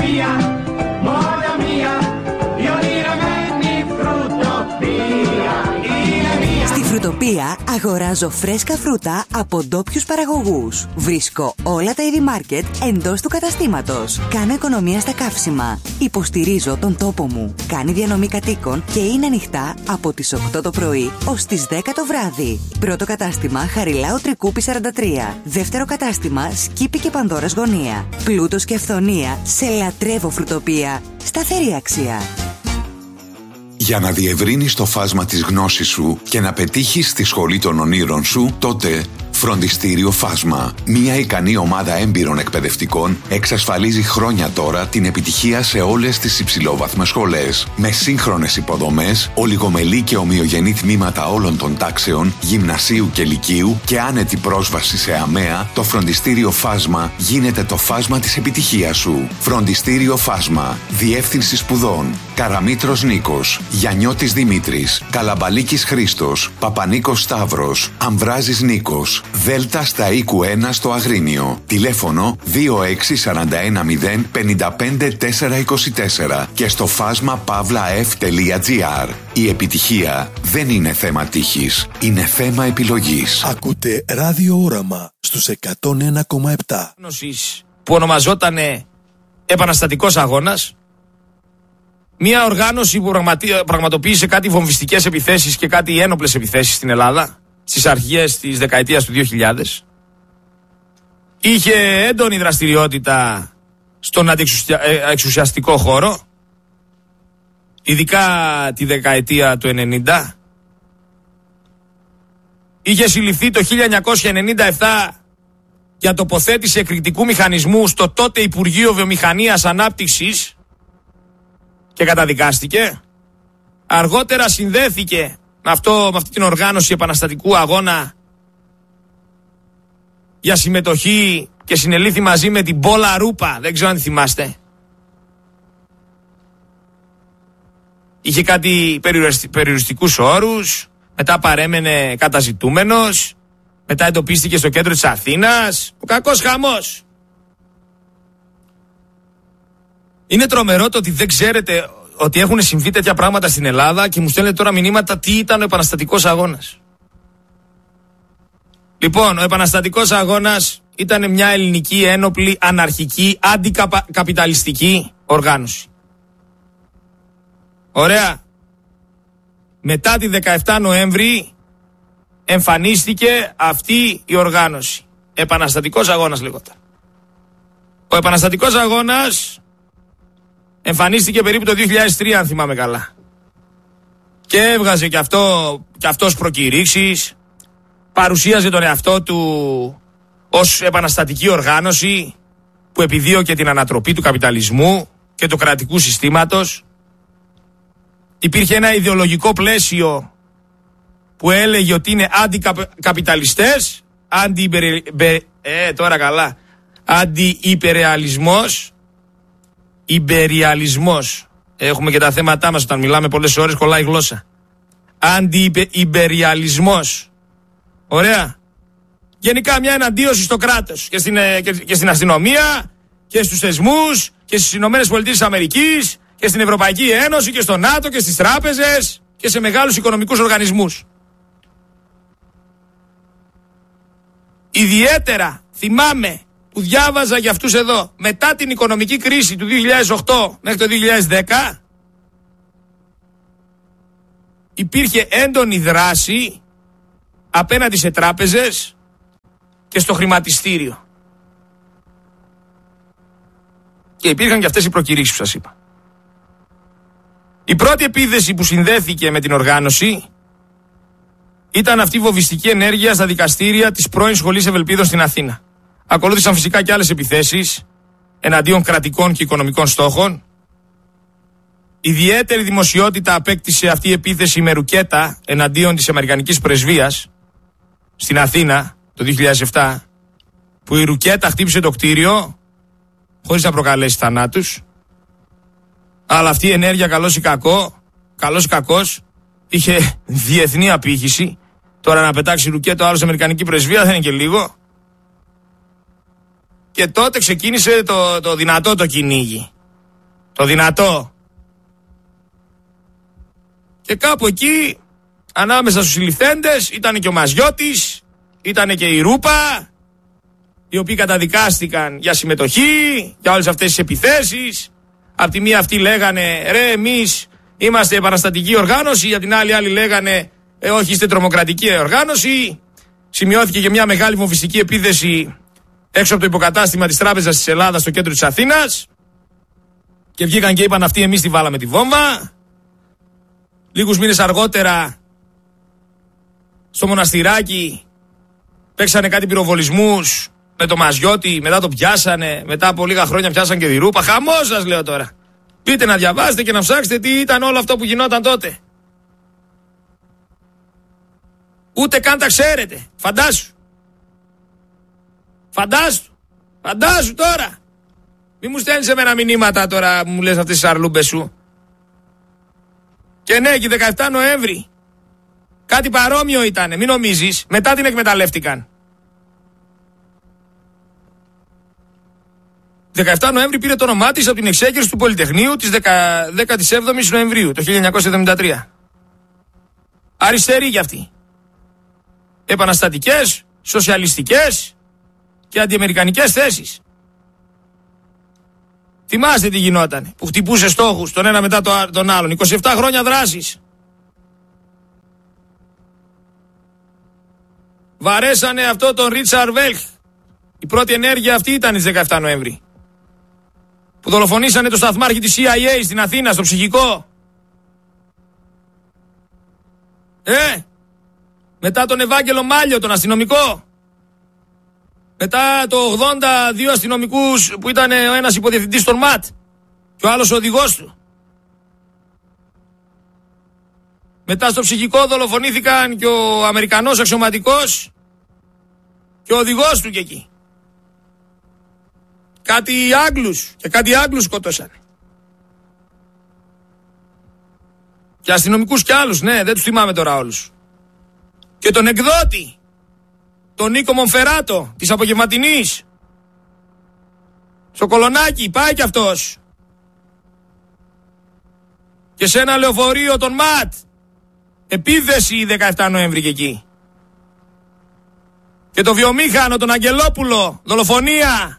[SPEAKER 15] Φρουτοπία αγοράζω φρέσκα φρούτα από ντόπιους παραγωγούς. Βρίσκω όλα τα είδη μάρκετ εντός του καταστήματος. Κάνω οικονομία στα καύσιμα. Υποστηρίζω τον τόπο μου. Κάνει διανομή κατοίκων και είναι ανοιχτά από τις οκτώ το πρωί ως τις δέκα το βράδυ. Πρώτο κατάστημα Χαριλάου Τρικούπη σαράντα τρία. Δεύτερο κατάστημα Σκύπη και Πανδώρας Γωνία. Πλούτος και αυθονία σε λατρεύω φρουτοπία. Σταθερή αξία.
[SPEAKER 16] Για να διευρύνεις το φάσμα της γνώσης σου και να πετύχεις τη σχολή των ονείρων σου, τότε Φροντιστήριο Φάσμα. Μια ικανή ομάδα έμπειρων εκπαιδευτικών εξασφαλίζει χρόνια τώρα την επιτυχία σε όλες τις υψηλόβαθμες σχολές. Με σύγχρονες υποδομές, ολιγομελή και ομοιογενή τμήματα όλων των τάξεων, γυμνασίου και λυκείου και άνετη πρόσβαση σε ΑΜΕΑ, το Φροντιστήριο Φάσμα γίνεται το φάσμα της επιτυχίας σου. Φροντιστήριο Φάσμα. Διεύθυνση σπουδών. Καραμήτρος Νίκος, Γιαννιώτης Δημήτρης, Καλαμπαλίκης Χρήστος, Παπανίκος Σταύρος, Αμβράζης Νίκος, Δέλτα στα οίκου ένα στο Αγρίνιο. Τηλέφωνο δύο έξι τέσσερα ένα μηδέν πέντε πέντε τέσσερα είκοσι τέσσερα και στο φάσμα παύλα εφ τελεία τζι άρ. Η επιτυχία δεν είναι θέμα τύχης, είναι θέμα επιλογής.
[SPEAKER 17] Ακούτε Ράδιο Όραμα στους εκατόν ένα κόμμα επτά.
[SPEAKER 9] Που ονομαζότανε Επαναστατικός Αγώνας. Μια οργάνωση που πραγματοποίησε κάτι βομβιστικές επιθέσεις και κάτι ένοπλες επιθέσεις στην Ελλάδα στις αρχές της δεκαετίας του δύο χιλιάδες. Είχε έντονη δραστηριότητα στον αντιεξουσιαστικό χώρο, ειδικά τη δεκαετία του ενενήντα. Είχε συλληφθεί το χίλια εννιακόσια ενενήντα επτά για τοποθέτηση εκρηκτικού μηχανισμού στο τότε Υπουργείο Βιομηχανίας Ανάπτυξης και καταδικάστηκε. Αργότερα συνδέθηκε με, αυτό, με αυτή την οργάνωση επαναστατικού αγώνα για συμμετοχή και συνελήφθη μαζί με την Πόλα Ρούπα. Δεν ξέρω αν θυμάστε. Είχε κάτι περιοριστικούς όρους, μετά παρέμενε καταζητούμενος, μετά εντοπίστηκε στο κέντρο της Αθήνας. Ο κακός χαμός. Είναι τρομερό το ότι δεν ξέρετε ότι έχουν συμβεί τέτοια πράγματα στην Ελλάδα και μου στέλνετε τώρα μηνύματα τι ήταν ο επαναστατικός αγώνας. Λοιπόν, ο επαναστατικός αγώνας ήταν μια ελληνική ένοπλη, αναρχική, αντικαπιταλιστική οργάνωση. Ωραία. Μετά τη δεκαεφτά Νοέμβρη εμφανίστηκε αυτή η οργάνωση. Επαναστατικός αγώνας λεγόταν. Ο επαναστατικός αγώνας εμφανίστηκε περίπου το δύο χιλιάδες τρία, αν θυμάμαι καλά. Και έβγαζε και, αυτό, και αυτός προκηρύξεις, παρουσίαζε τον εαυτό του ως επαναστατική οργάνωση που επιδίωκε την ανατροπή του καπιταλισμού και του κρατικού συστήματος. Υπήρχε ένα ιδεολογικό πλαίσιο που έλεγε ότι είναι αντικαπιταλιστές, αντι ε, τώρα καλά, αντι-υπερεαλισμός, υπεριαλισμός. Έχουμε και τα θέματά μας όταν μιλάμε πολλές ώρες, κολλάει η γλώσσα. Αντι-υπεριαλισμός. Ωραία. Γενικά μια εναντίωση στο κράτος και στην, και, και στην αστυνομία και στους θεσμούς και στις Ηνωμένες Πολιτείες της Αμερικής και στην Ευρωπαϊκή Ένωση και στο ΝΑΤΟ και στις τράπεζες και σε μεγάλους οικονομικούς οργανισμούς. Ιδιαίτερα θυμάμαι που διάβαζα για αυτούς εδώ μετά την οικονομική κρίση του δύο χιλιάδες οκτώ μέχρι το δύο χιλιάδες δέκα, υπήρχε έντονη δράση απέναντι σε τράπεζες και στο χρηματιστήριο. Και υπήρχαν και αυτές οι προκηρύξεις που σας είπα. Η πρώτη επίθεση που συνδέθηκε με την οργάνωση ήταν αυτή η βομβιστική ενέργεια στα δικαστήρια της πρώην Σχολής Ευελπίδων στην Αθήνα. Ακολούθησαν φυσικά και άλλες επιθέσεις εναντίον κρατικών και οικονομικών στόχων. Ιδιαίτερη δημοσιότητα απέκτησε αυτή η επίθεση με ρουκέτα εναντίον της Αμερικανικής Πρεσβείας στην Αθήνα το δύο χιλιάδες επτά, που η ρουκέτα χτύπησε το κτίριο χωρίς να προκαλέσει θανάτους. Αλλά αυτή η ενέργεια, καλός ή κακό, καλός ή κακός, είχε διεθνή απήχηση. Τώρα να πετάξει ρουκέτα ο άλλος Αμερικανική Πρεσβεία δεν είναι και λίγο. Και τότε ξεκίνησε το, το δυνατό το κυνήγι. Το δυνατό. Και κάπου εκεί, ανάμεσα στους συλληφθέντες, ήταν και ο Μαζιώτης, ήταν και η Ρούπα, οι οποίοι καταδικάστηκαν για συμμετοχή, για όλες αυτές τις επιθέσεις. Απ' τη μία αυτοί λέγανε, ρε, εμείς είμαστε επαναστατική οργάνωση, για την άλλη άλλοι λέγανε, ε, όχι, είστε τρομοκρατική οργάνωση. Σημειώθηκε και μια μεγάλη βομβιστική επίθεση έξω από το υποκατάστημα της Τράπεζας της Ελλάδας στο κέντρο της Αθήνας. Και βγήκαν και είπαν αυτοί, εμείς τη βάλαμε τη βόμβα. Λίγους μήνες αργότερα, στο Μοναστηράκι, παίξανε κάτι πυροβολισμούς με το Μαζιώτη, μετά το πιάσανε, μετά από λίγα χρόνια πιάσαν και τη Ρούπα. Χαμός σας λέω τώρα. Πείτε να διαβάσετε και να ψάξετε τι ήταν όλο αυτό που γινόταν τότε. Ούτε καν τα ξέρετε. Φαντάσου. Φαντάσου. Φαντάσου τώρα. Μη μου στέλνεις εμένα μηνύματα τώρα που μου λες αυτές τις αρλούμπες σου. Και ναι, και δεκαεπτά Νοέμβρη. Κάτι παρόμοιο ήτανε, μην νομίζεις. Μετά την εκμεταλλεύτηκαν. δεκαεπτά Νοέμβρη πήρε το όνομά της από την εξέγερση του Πολυτεχνείου της δέκατη έβδομη Νοεμβρίου το χίλια εννιακόσια εβδομήντα τρία. Αριστεροί κι αυτοί. Επαναστατικές, σοσιαλιστικές και αντιαμερικανικές θέσεις. Θυμάστε τι γινόταν, που χτυπούσε στόχους τον ένα μετά τον άλλον. είκοσι επτά χρόνια δράσης. Βαρέσανε αυτό τον Ρίτσαρντ Βέλχ. Η πρώτη ενέργεια αυτή ήταν τις δεκαεπτά Νοέμβρη. Που δολοφονήσανε το σταθμάρχη της σι άι έι στην Αθήνα, στο ψυχικό. Ε, μετά τον Ευάγγελο Μάλιο, τον αστυνομικό. Μετά το ογδόντα δύο αστυνομικούς που ήταν ο ένας υποδιευθυντής των ΜΑΤ και ο άλλος ο οδηγός του. Μετά στο ψυχικό δολοφονήθηκαν και ο Αμερικανός αξιωματικός και ο οδηγός του και εκεί. Κάτι Άγγλους και κάτι Άγγλους σκότωσαν. Και αστυνομικούς κι άλλους, ναι, δεν τους θυμάμαι τώρα όλους. Και τον εκδότη, τον Νίκο Μονφεράτο, της Απογευματινής. Στο Κολονάκι, πάει κι αυτός. Και σε ένα λεωφορείο τον ΜΑΤ. Επίθεση δεκαεπτά Νοέμβρη και εκεί. Και το βιομήχανο, τον Αγγελόπουλο, δολοφονία.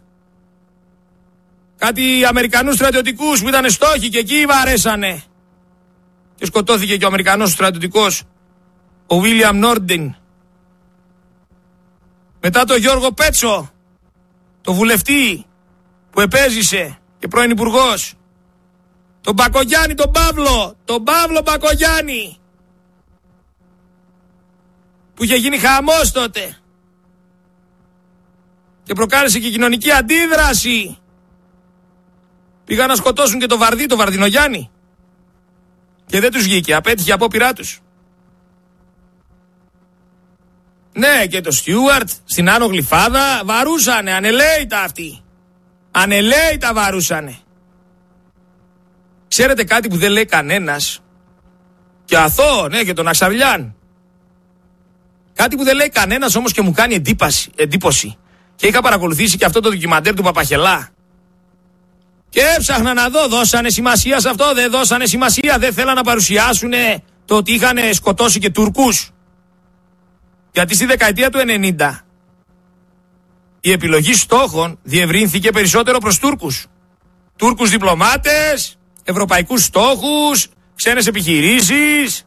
[SPEAKER 9] Κάτι Αμερικανούς στρατιωτικούς που ήταν στόχοι και εκεί βαρέσανε. Και σκοτώθηκε και ο Αμερικανός στρατιωτικός, ο Βίλιαμ Νόρντιν. Μετά το Γιώργο Πέτσο, το βουλευτή που επέζησε και πρώην υπουργός. Τον Μπακογιάννη, τον Παύλο, τον Παύλο Μπακογιάννη. Που είχε γίνει χαμός τότε. Και προκάλεσε και κοινωνική αντίδραση. Πήγαν να σκοτώσουν και το Βαρδί, το Βαρδινογιάννη. Και δεν τους βγήκε, απέτυχε απόπειρά τους. Ναι, και το Στιούαρτ στην Άνω Γλυφάδα βαρούσανε, ανελαίητα αυτοί. Ανελαίητα βαρούσανε. Ξέρετε κάτι που δεν λέει κανένας? Και αθώο, ναι, και τον Αξαβλιάν. Κάτι που δεν λέει κανένας όμως και μου κάνει εντύπωση, εντύπωση. Και είχα παρακολουθήσει και αυτό το ντοκιμαντέρ του Παπαχελά. Και έψαχνα να δω, δώσανε σημασία σε αυτό, δεν δώσανε σημασία, δεν θέλαν να παρουσιάσουνε το ότι είχαν σκοτώσει και Τούρκους? Γιατί στη δεκαετία του ενενήντα η επιλογή στόχων διευρύνθηκε περισσότερο προς Τούρκους. Τούρκους διπλωμάτες, ευρωπαϊκούς στόχους, ξένες επιχειρήσεις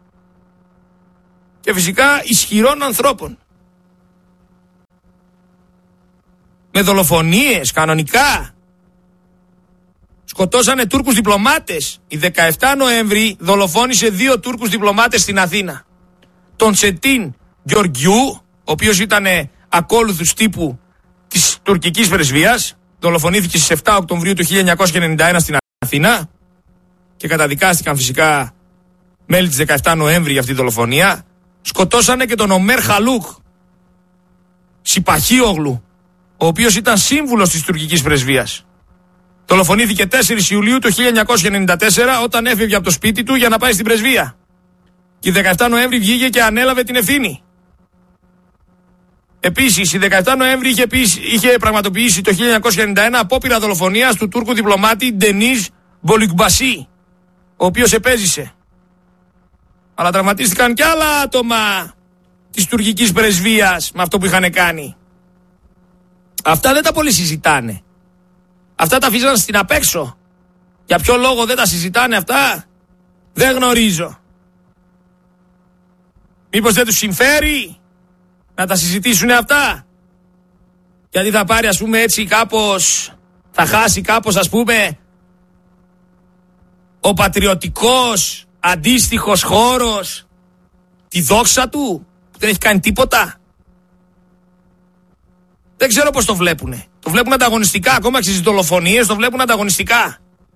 [SPEAKER 9] και φυσικά ισχυρών ανθρώπων. Με δολοφονίες κανονικά. Σκοτώσανε Τούρκους διπλωμάτες. Η δεκαεφτά Νοέμβρη δολοφόνησε δύο Τούρκους διπλωμάτες στην Αθήνα. Τον Τσετίν Γεωργιού, ο οποίος ήταν ακόλουθους τύπου της τουρκικής πρεσβείας, δολοφονήθηκε στις επτά Οκτωβρίου του χίλια εννιακόσια ενενήντα ένα στην Αθήνα και καταδικάστηκαν φυσικά μέλη της δεκαεφτά Νοέμβρη για αυτή τη δολοφονία. Σκοτώσανε και τον Ομέρ Χαλούκ Σιπαχίογλου, ο οποίος ήταν σύμβουλος της τουρκικής πρεσβείας. Δολοφονήθηκε τέσσερις Ιουλίου του χίλια εννιακόσια ενενήντα τέσσερα όταν έφευγε από το σπίτι του για να πάει στην πρεσβεία. Και η δεκαεφτά Νοέμβρη βγήκε και ανέλαβε την ευθύνη. Επίσης, η δεκαεφτά Νοέμβρη είχε, είχε πραγματοποιήσει το χίλια εννιακόσια ενενήντα ένα απόπειρα δολοφονίας του Τούρκου διπλωμάτη Ντενίζ Μπολικμπασί, ο οποίος επέζησε. Αλλά τραυματίστηκαν κι άλλα άτομα της τουρκικής πρεσβείας με αυτό που είχαν κάνει. Αυτά δεν τα πολύ συζητάνε. Αυτά τα αφήσαν στην απέξω. Για ποιο λόγο δεν τα συζητάνε αυτά, δεν γνωρίζω. Μήπως δεν τους συμφέρει να τα συζητήσουν αυτά? Γιατί θα πάρει, ας πούμε, έτσι κάπως, θα χάσει κάπως, ας πούμε, ο πατριωτικός αντίστοιχος χώρος τη δόξα του, που δεν έχει κάνει τίποτα. Δεν ξέρω πώς το βλέπουνε. Το βλέπουν ανταγωνιστικά, ακόμα και στις δολοφονίες το βλέπουν ανταγωνιστικά.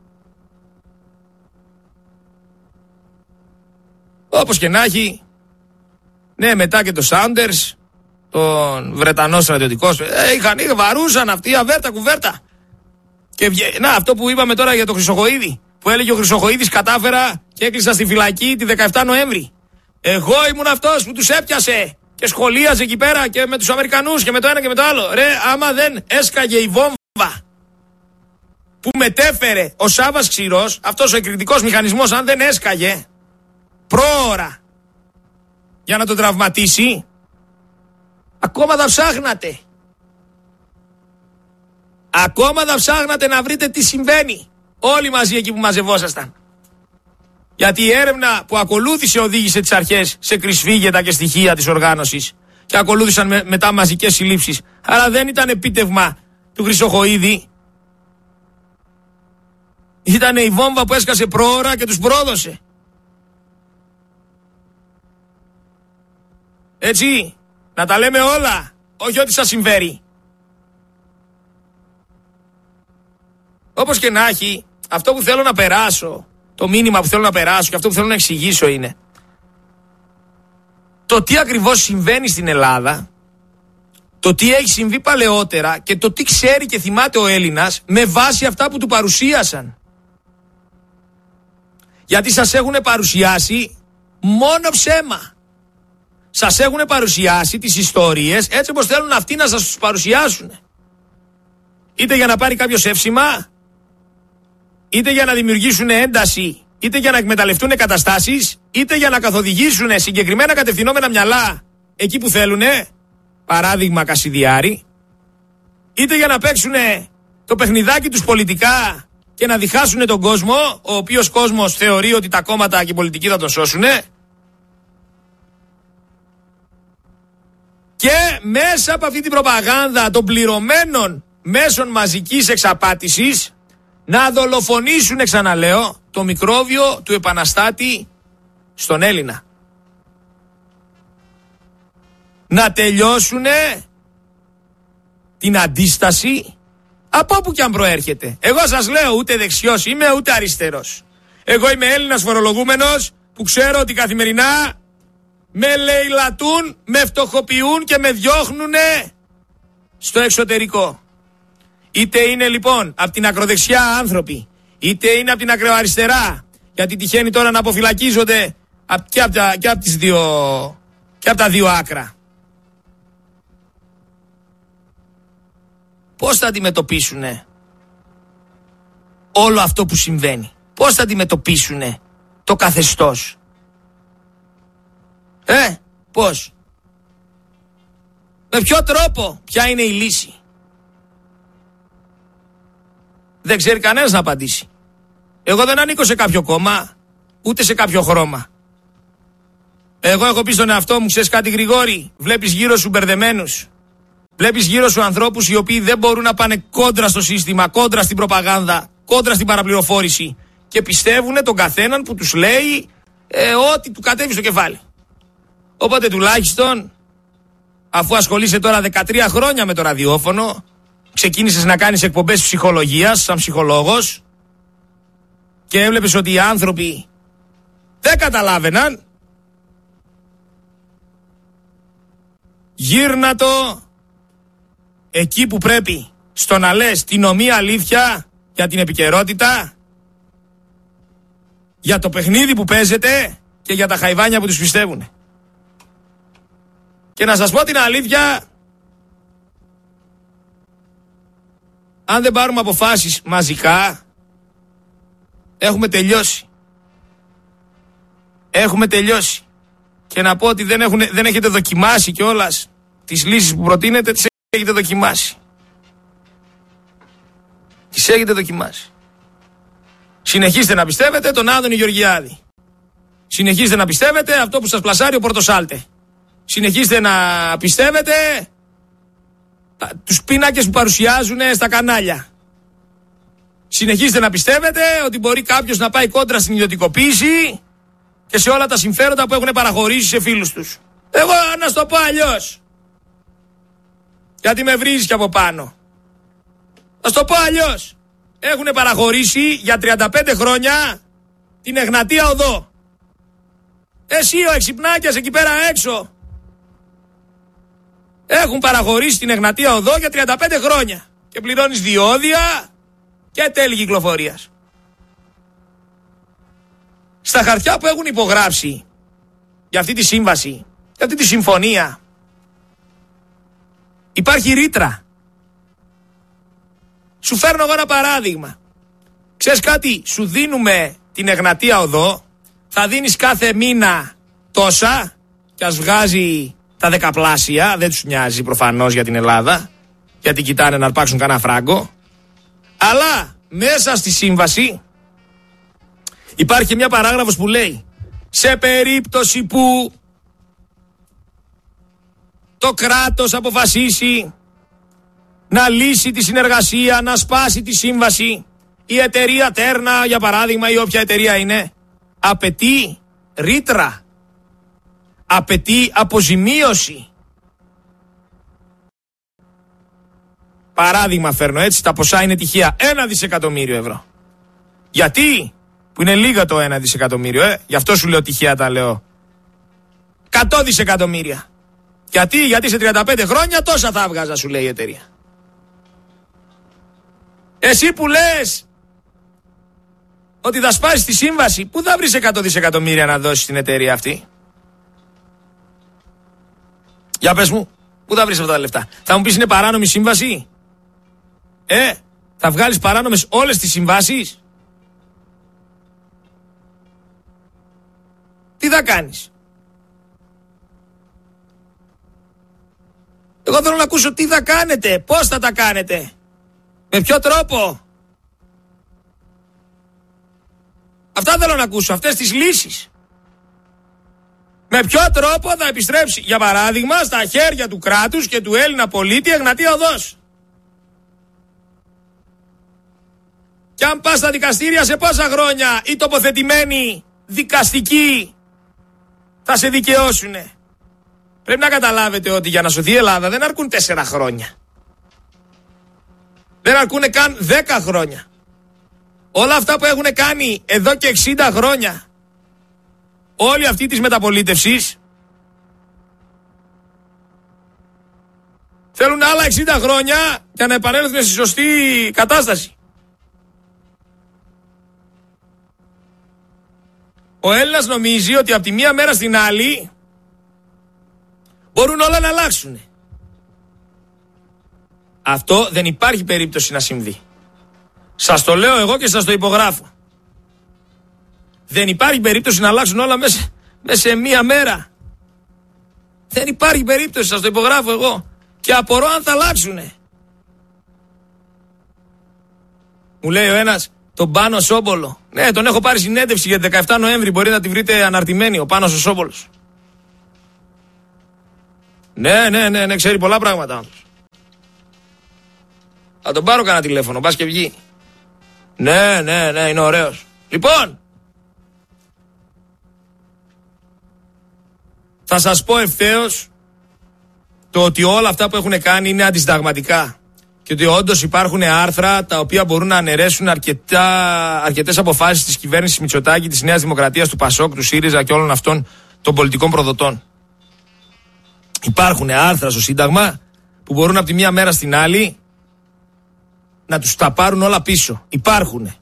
[SPEAKER 9] Όπως και να έχει, ναι, μετά και το Σάουντερς, τον Βρετανό στρατιωτικό, ε, είχαν, είχαν, βαρούσαν αυτοί, αβέρτα κουβέρτα. Και βγε... να, αυτό που είπαμε τώρα για τον Χρυσοχοΐδη, που έλεγε ο Χρυσοχοΐδης κατάφερα και έκλεισα στη φυλακή τη δεκαεφτά Νοέμβρη. Εγώ ήμουν αυτός που τους έπιασε και σχολίαζε εκεί πέρα και με τους Αμερικανούς και με το ένα και με το άλλο. Ρε, άμα δεν έσκαγε η βόμβα που μετέφερε ο Σάββας Ξηρός, αυτός ο εκρηκτικός μηχανισμός, αν δεν έσκαγε πρόωρα για να τον τραυματίσει, ακόμα θα ψάχνατε. Ακόμα θα ψάχνατε να βρείτε τι συμβαίνει. Όλοι μαζί εκεί που μαζευόσασταν. Γιατί η έρευνα που ακολούθησε οδήγησε τις αρχές σε κρυσφύγετα και στοιχεία της οργάνωσης και ακολούθησαν με, μετά μαζικές συλλήψεις. Αλλά δεν ήταν επίτευγμα του Χρυσοχοΐδη. Ήταν η βόμβα που έσκασε πρόωρα και τους πρόδωσε. Έτσι, να τα λέμε όλα, όχι ό,τι σας συμφέρει. Όπως και να έχει, αυτό που θέλω να περάσω, το μήνυμα που θέλω να περάσω και αυτό που θέλω να εξηγήσω είναι το τι ακριβώς συμβαίνει στην Ελλάδα, το τι έχει συμβεί παλαιότερα και το τι ξέρει και θυμάται ο Έλληνας με βάση αυτά που του παρουσίασαν. Γιατί σας έχουν παρουσιάσει μόνο ψέμα. Σας έχουν παρουσιάσει τις ιστορίες έτσι όπως θέλουν αυτοί να σας τους παρουσιάσουν. Είτε για να πάρει κάποιος εύσημα, είτε για να δημιουργήσουν ένταση, είτε για να εκμεταλλευτούν καταστάσεις, είτε για να καθοδηγήσουν συγκεκριμένα κατευθυνόμενα μυαλά εκεί που θέλουνε, παράδειγμα Κασιδιάρη, είτε για να παίξουν το παιχνιδάκι τους πολιτικά και να διχάσουν τον κόσμο, ο οποίος κόσμος θεωρεί ότι τα κόμματα και οι πολιτικοί θα τον σώσουνε. Και μέσα από αυτή την προπαγάνδα των πληρωμένων μέσων μαζικής εξαπάτησης να δολοφονήσουν, ξαναλέω, το μικρόβιο του επαναστάτη στον Έλληνα. Να τελειώσουνε την αντίσταση από όπου και αν προέρχεται. Εγώ σας λέω, ούτε δεξιός είμαι ούτε αριστερός. Εγώ είμαι Έλληνας φορολογούμενος που ξέρω ότι καθημερινά με λαιλατούν, με φτωχοποιούν και με διώχνουνε στο εξωτερικό. Είτε είναι λοιπόν από την ακροδεξιά άνθρωποι, είτε είναι από την ακροαριστερά, γιατί τυχαίνει τώρα να αποφυλακίζονται και από τα, και από τις δύο, και από τα δύο άκρα. Πώς θα αντιμετωπίσουνε όλο αυτό που συμβαίνει? Πώς θα αντιμετωπίσουνε το καθεστώς? Ε, πώς? Με ποιο τρόπο? Ποια είναι η λύση? Δεν ξέρει κανένας να απαντήσει. Εγώ δεν ανήκω σε κάποιο κόμμα, ούτε σε κάποιο χρώμα. Εγώ έχω πει στον εαυτό μου, ξέρεις κάτι Γρηγόρη, βλέπεις γύρω σου μπερδεμένους. Βλέπεις γύρω σου ανθρώπους οι οποίοι δεν μπορούν να πάνε κόντρα στο σύστημα, κόντρα στην προπαγάνδα, κόντρα στην παραπληροφόρηση και πιστεύουν τον καθέναν που τους λέει ε, ό,τι του κατέβει στο κεφάλι. Οπότε τουλάχιστον, αφού ασχολείσαι τώρα δεκατρία χρόνια με το ραδιόφωνο, ξεκίνησες να κάνεις εκπομπές ψυχολογίας σαν ψυχολόγος και έβλεπες ότι οι άνθρωποι δεν καταλάβαιναν, γύρνα το εκεί που πρέπει, στο να λες την ομοία αλήθεια για την επικαιρότητα, για το παιχνίδι που παίζεται και για τα χαϊβάνια που τους πιστεύουν. Και να σας πω την αλήθεια, αν δεν πάρουμε αποφάσεις μαζικά, έχουμε τελειώσει. Έχουμε τελειώσει. Και να πω ότι δεν, έχουν, δεν έχετε δοκιμάσει κιόλας τις λύσεις που προτείνετε, τις έχετε δοκιμάσει. Τις έχετε δοκιμάσει. Συνεχίστε να πιστεύετε τον Άδωνη Γεωργιάδη. Συνεχίστε να πιστεύετε αυτό που σας πλασάρει ο Πορτοσάλτε. Συνεχίστε να πιστεύετε τους πίνακες που παρουσιάζουν στα κανάλια. Συνεχίστε να πιστεύετε ότι μπορεί κάποιος να πάει κόντρα στην ιδιωτικοποίηση και σε όλα τα συμφέροντα που έχουν παραχωρήσει σε φίλους τους. Εγώ να στο πω αλλιώς, γιατί με βρίζεις και από πάνω. Να στο πω αλλιώς. Έχουν παραχωρήσει για τριάντα πέντε χρόνια την Εγνατία Οδό. Εσύ ο εξυπνάκιας εκεί πέρα έξω. Έχουν παραχωρήσει την Εγνατία Οδό για τριάντα πέντε χρόνια και πληρώνεις διόδια και τέλη κυκλοφορίας. Στα χαρτιά που έχουν υπογράψει για αυτή τη σύμβαση, για αυτή τη συμφωνία, υπάρχει ρήτρα. Σου φέρνω εγώ ένα παράδειγμα. Ξέρεις κάτι, σου δίνουμε την Εγνατία Οδό, θα δίνεις κάθε μήνα τόσα και ας βγάζει τα δεκαπλάσια, δεν τους νοιάζει προφανώς για την Ελλάδα, γιατί κοιτάνε να αρπάξουν κανένα φράγκο. Αλλά μέσα στη σύμβαση υπάρχει και μια παράγραφος που λέει, σε περίπτωση που το κράτος αποφασίσει να λύσει τη συνεργασία, να σπάσει τη σύμβαση, η εταιρεία Τέρνα για παράδειγμα ή όποια εταιρεία είναι, απαιτεί ρήτρα, απαιτεί αποζημίωση. Παράδειγμα φέρνω έτσι, τα ποσά είναι τυχαία, ένα δισεκατομμύριο ευρώ. Γιατί, που είναι λίγα το ένα δισεκατομμύριο, ε, γι' αυτό σου λέω τυχαία τα λέω. εκατό δισεκατομμύρια. Γιατί, γιατί σε τριάντα πέντε χρόνια τόσα θα έβγαζα, σου λέει η εταιρεία. Εσύ που λες ότι θα σπάσεις τη σύμβαση, πού θα βρεις εκατό δισεκατομμύρια να δώσεις στην εταιρεία αυτή? Για πες μου, πού θα βρεις αυτά τα λεφτά? Θα μου πεις είναι παράνομη σύμβαση? Ε, θα βγάλεις παράνομες όλες τις συμβάσεις? Τι θα κάνεις? Εγώ θέλω να ακούσω τι θα κάνετε, πώς θα τα κάνετε, με ποιο τρόπο. Αυτά θέλω να ακούσω, αυτές τις λύσεις. Με ποιο τρόπο θα επιστρέψει, για παράδειγμα, στα χέρια του κράτους και του Έλληνα πολίτη Εγνατία Οδός. Και αν πας στα δικαστήρια, σε πόσα χρόνια οι τοποθετημένοι δικαστικοί θα σε δικαιώσουνε? Πρέπει να καταλάβετε ότι για να σωθεί η Ελλάδα δεν αρκούν τέσσερα χρόνια. Δεν αρκούνε καν δέκα χρόνια. Όλα αυτά που έχουν κάνει εδώ και εξήντα χρόνια, όλη αυτή της μεταπολίτευσης, θέλουν άλλα εξήντα χρόνια για να επανέλθουν στη σωστή κατάσταση. Ο Έλληνας νομίζει ότι από τη μία μέρα στην άλλη μπορούν όλα να αλλάξουν. Αυτό δεν υπάρχει περίπτωση να συμβεί. Σας το λέω εγώ και σας το υπογράφω. Δεν υπάρχει περίπτωση να αλλάξουν όλα μέσα, μέσα σε μία μέρα. Δεν υπάρχει περίπτωση, σας το υπογράφω εγώ. Και απορώ αν θα αλλάξουνε. Μου λέει ο ένας, τον Πάνο Σόμπολο. Ναι, τον έχω πάρει συνέντευξη για δεκαεφτά Νοέμβρη. Μπορεί να τη βρείτε αναρτημένη, ο Πάνος ο Σόμπολος. Ναι, ναι, ναι, ναι, ξέρει πολλά πράγματα. Θα τον πάρω κανένα τηλέφωνο, πας και βγει. Ναι, ναι, ναι, είναι ωραίος. Λοιπόν, θα σας πω ευθέως το ότι όλα αυτά που έχουν κάνει είναι αντισυνταγματικά. Και ότι όντως υπάρχουν άρθρα τα οποία μπορούν να αναιρέσουν αρκετά, αρκετές αποφάσεις της κυβέρνησης Μητσοτάκη, της Νέας Δημοκρατίας, του Πασόκ, του ΣΥΡΙΖΑ και όλων αυτών των πολιτικών προδοτών. Υπάρχουν άρθρα στο Σύνταγμα που μπορούν από τη μία μέρα στην άλλη να τους τα πάρουν όλα πίσω. Υπάρχουν.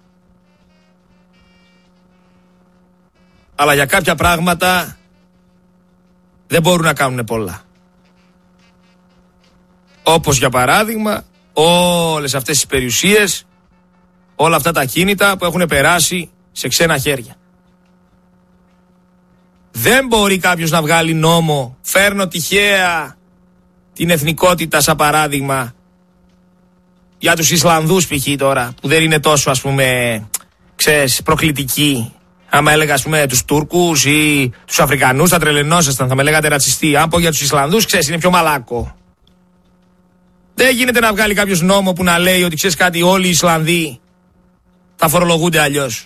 [SPEAKER 9] Αλλά για κάποια πράγματα δεν μπορούν να κάνουν πολλά. Όπως για παράδειγμα όλες αυτές τις περιουσίες, όλα αυτά τα κίνητα που έχουν περάσει σε ξένα χέρια. Δεν μπορεί κάποιος να βγάλει νόμο, φέρνω τυχαία την εθνικότητα σαν παράδειγμα, για τους Ισλανδούς π.χ. τώρα, που δεν είναι τόσο ας πούμε, ξέρεις, προκλητικοί. Άμα έλεγα ας πούμε τους Τούρκους ή τους Αφρικανούς θα τρελαινόσασταν, θα με λέγατε ρατσιστή. Αν πω για τους Ισλανδούς, ξέρεις, είναι πιο μαλάκο. Δεν γίνεται να βγάλει κάποιος νόμο που να λέει ότι ξέρεις κάτι, όλοι οι Ισλανδοί θα φορολογούνται αλλιώς.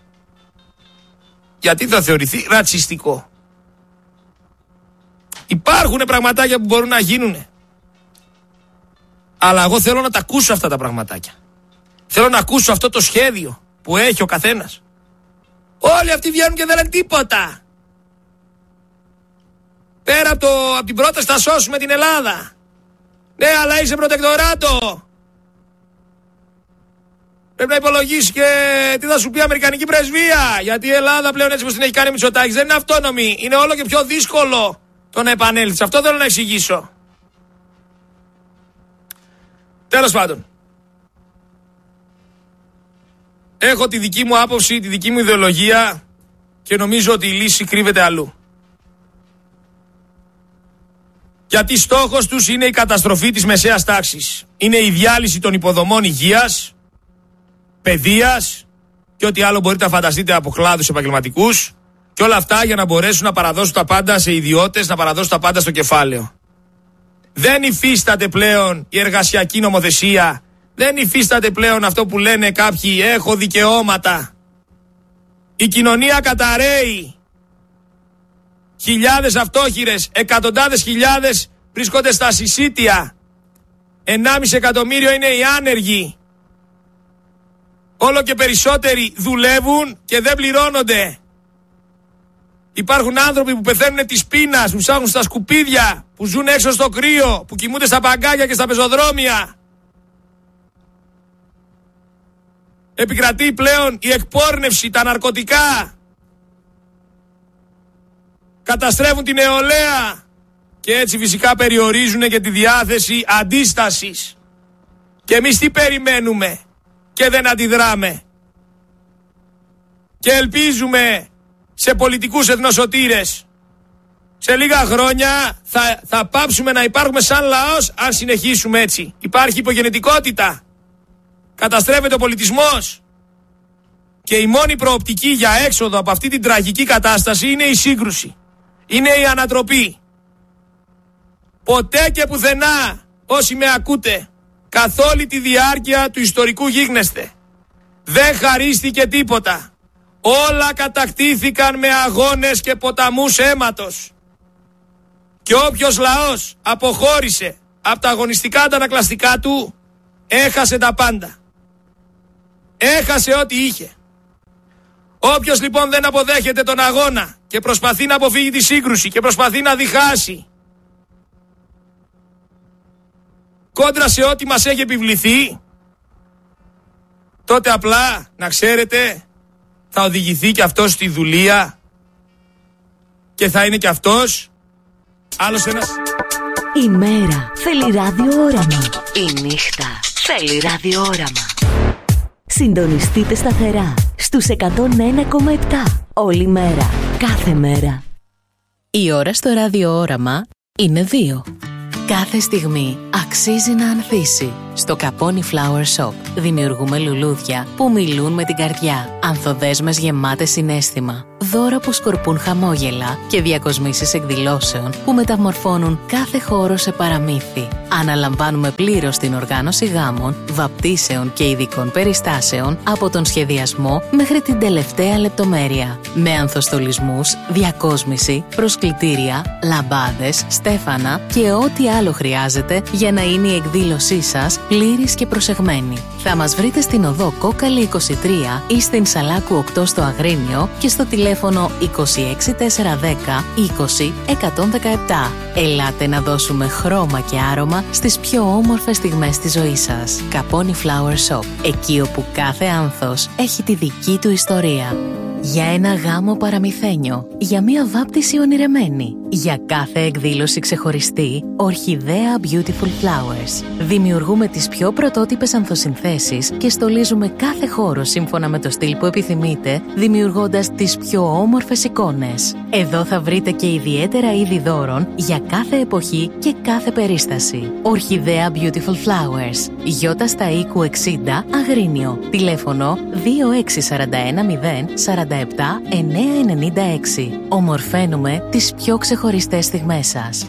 [SPEAKER 9] Γιατί θα θεωρηθεί ρατσιστικό. Υπάρχουν πραγματάκια που μπορούν να γίνουν. Αλλά εγώ θέλω να τα ακούσω αυτά τα πραγματάκια. Θέλω να ακούσω αυτό το σχέδιο που έχει ο καθένας. Όλοι αυτοί βγαίνουν και δεν λένε τίποτα. Πέρα από, το, από την πρόταση θα σώσουμε την Ελλάδα. Ναι, αλλά είσαι προτεκτοράτο. Πρέπει να υπολογίσει και τι θα σου πει η Αμερικανική πρεσβεία. Γιατί η Ελλάδα πλέον έτσι όπως την έχει κάνει Μητσοτάκης δεν είναι αυτόνομη. Είναι όλο και πιο δύσκολο το να επανέλθει. Αυτό θέλω να εξηγήσω. Τέλος πάντων. Έχω τη δική μου άποψη, τη δική μου ιδεολογία και νομίζω ότι η λύση κρύβεται αλλού. Γιατί στόχος τους είναι η καταστροφή της μεσαίας τάξης. Είναι η διάλυση των υποδομών υγείας, παιδείας και ό,τι άλλο μπορείτε να φανταστείτε από κλάδους επαγγελματικούς και όλα αυτά για να μπορέσουν να παραδώσουν τα πάντα σε ιδιώτες, να παραδώσουν τα πάντα στο κεφάλαιο. Δεν υφίσταται πλέον η εργασιακή νομοθεσία, δεν υφίσταται πλέον αυτό που λένε κάποιοι έχω δικαιώματα. Η κοινωνία καταραίει. Χιλιάδες αυτόχειρες, εκατοντάδες χιλιάδες βρίσκονται στα συσίτια. Ενάμιση εκατομμύριο είναι οι άνεργοι. Όλο και περισσότεροι δουλεύουν και δεν πληρώνονται. Υπάρχουν άνθρωποι που πεθαίνουν της πείνας, που ψάχνουν στα σκουπίδια, που ζουν έξω στο κρύο, που κοιμούνται στα παγκάκια και στα πεζοδρόμια. Επικρατεί πλέον η εκπόρνευση, τα ναρκωτικά. Καταστρέφουν την νεολαία και έτσι φυσικά περιορίζουν και τη διάθεση αντίστασης. Και εμείς τι περιμένουμε και δεν αντιδράμε. Και ελπίζουμε σε πολιτικούς εθνοσωτήρες. Σε λίγα χρόνια θα, θα πάψουμε να υπάρχουμε σαν λαός αν συνεχίσουμε έτσι. Υπάρχει υπογενετικότητα. Καταστρέφεται ο πολιτισμός. Και η μόνη προοπτική για έξοδο από αυτή την τραγική κατάσταση είναι η σύγκρουση. Είναι η ανατροπή. Ποτέ και πουθενά, όσοι με ακούτε, καθ' όλη τη διάρκεια του ιστορικού γίγνεσθε, δεν χαρίστηκε τίποτα. Όλα κατακτήθηκαν με αγώνες και ποταμούς αίματος. Και όποιος λαός αποχώρησε από τα αγωνιστικά αντανακλαστικά του, έχασε τα πάντα. Έχασε ό,τι είχε. Όποιος λοιπόν δεν αποδέχεται τον αγώνα και προσπαθεί να αποφύγει τη σύγκρουση και προσπαθεί να διχάσει κόντρα σε ό,τι μας έχει επιβληθεί, τότε απλά, να ξέρετε, θα οδηγηθεί και αυτός στη δουλεία και θα είναι και αυτός άλλος ένας.
[SPEAKER 7] Η μέρα θέλει ραδιόραμα. Η νύχτα θέλει ραδιόραμα. Συντονιστείτε σταθερά στους εκατόν ένα κόμμα επτά όλη μέρα, κάθε μέρα.
[SPEAKER 10] Η ώρα στο ραδιόραμα είναι δύο. Κάθε στιγμή αξίζει να ανθίσει. Στο Caponi Flower Shop δημιουργούμε λουλούδια που μιλούν με την καρδιά. Ανθοδέσμες γεμάτες συναίσθημα. Δώρα που σκορπούν χαμόγελα και διακοσμήσεις εκδηλώσεων που μεταμορφώνουν κάθε χώρο σε παραμύθι. Αναλαμβάνουμε πλήρως την οργάνωση γάμων, βαπτίσεων και ειδικών περιστάσεων από τον σχεδιασμό μέχρι την τελευταία λεπτομέρεια. Με ανθοστολισμούς, διακόσμηση, προσκλητήρια, λαμπάδες, στέφανα και ό,τι άλλο χρειάζεται για να είναι η εκδήλωσή σας πλήρης και προσεγμένη. Θα μας βρείτε στην οδό Κόκαλη είκοσι τρία ή στην Σαλάκου οκτώ στο Αγρίνιο και στο τηλέφωνο είκοσι έξι τετρακόσια δέκα είκοσι εκατόν δεκαεπτά. Ελάτε να δώσουμε χρώμα και άρωμα στις πιο όμορφες στιγμές της ζωής σας. Caponi Flower Shop, εκεί όπου κάθε άνθος έχει τη δική του ιστορία. Για ένα γάμο παραμυθένιο, για μια βάπτιση ονειρεμένη, για κάθε εκδήλωση ξεχωριστή, Ορχιδέα Beautiful Flowers. Δημιουργούμε τις πιο πρωτότυπες ανθοσυνθέσεις και στολίζουμε κάθε χώρο σύμφωνα με το στυλ που επιθυμείτε, δημιουργώντας τις πιο όμορφες εικόνες. Εδώ θα βρείτε και ιδιαίτερα είδη δώρων για κάθε εποχή και κάθε περίσταση. Ορχιδέα Beautiful Flowers. Γιώτα στα Οίκου εξήντα, Αγρίνιο. Τηλέφωνο δύο έξι τέσσερα ένα μηδέν τέσσερα επτά εννιά εννιά έξι. Ομορφαίνουμε τις πιο ξεχωριστές στιγμές σας.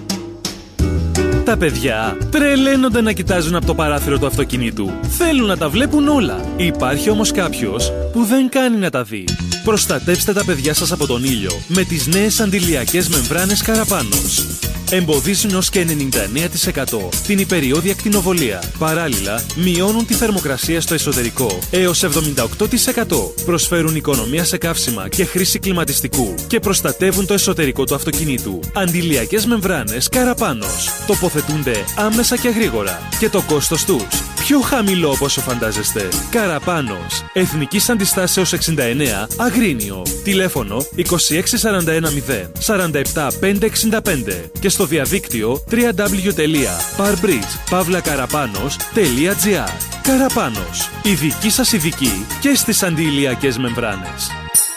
[SPEAKER 18] Τα παιδιά τρελαίνονται να κοιτάζουν από το παράθυρο του αυτοκινήτου. Θέλουν να τα βλέπουν όλα. Υπάρχει όμως κάποιος που δεν κάνει να τα δει. Προστατεύστε τα παιδιά σας από τον ήλιο με τις νέες αντιλιακές μεμβράνες Καραπάνος. Εμποδίζουν ως και ενενήντα εννέα τοις εκατό την υπεριώδη ακτινοβολία. Παράλληλα, μειώνουν τη θερμοκρασία στο εσωτερικό έως εβδομήντα οκτώ τοις εκατό. Προσφέρουν οικονομία σε καύσιμα και χρήση κλιματιστικού και προστατεύουν το εσωτερικό του αυτοκινήτου. Αντιλιακές μεμβράνες Καραπάνος. Τοποθετούνται άμεσα και γρήγορα. Και το κόστος τους πιο χαμηλό από όσο φαντάζεστε. Καραπάνος. Εθνικής Αντιστάσεως εξήντα εννέα, Αγρίνιο. Τηλέφωνο είκοσι έξι σαράντα ένα μηδέν σαράντα επτά πεντακόσια εξήντα πέντε και στο διαδίκτυο double-u double-u double-u τελεία parbridge παύλα καραπάνος τελεία τζι άρ. Καραπάνος. Η δική σας ειδική και στις αντιηλιακές μεμβράνες.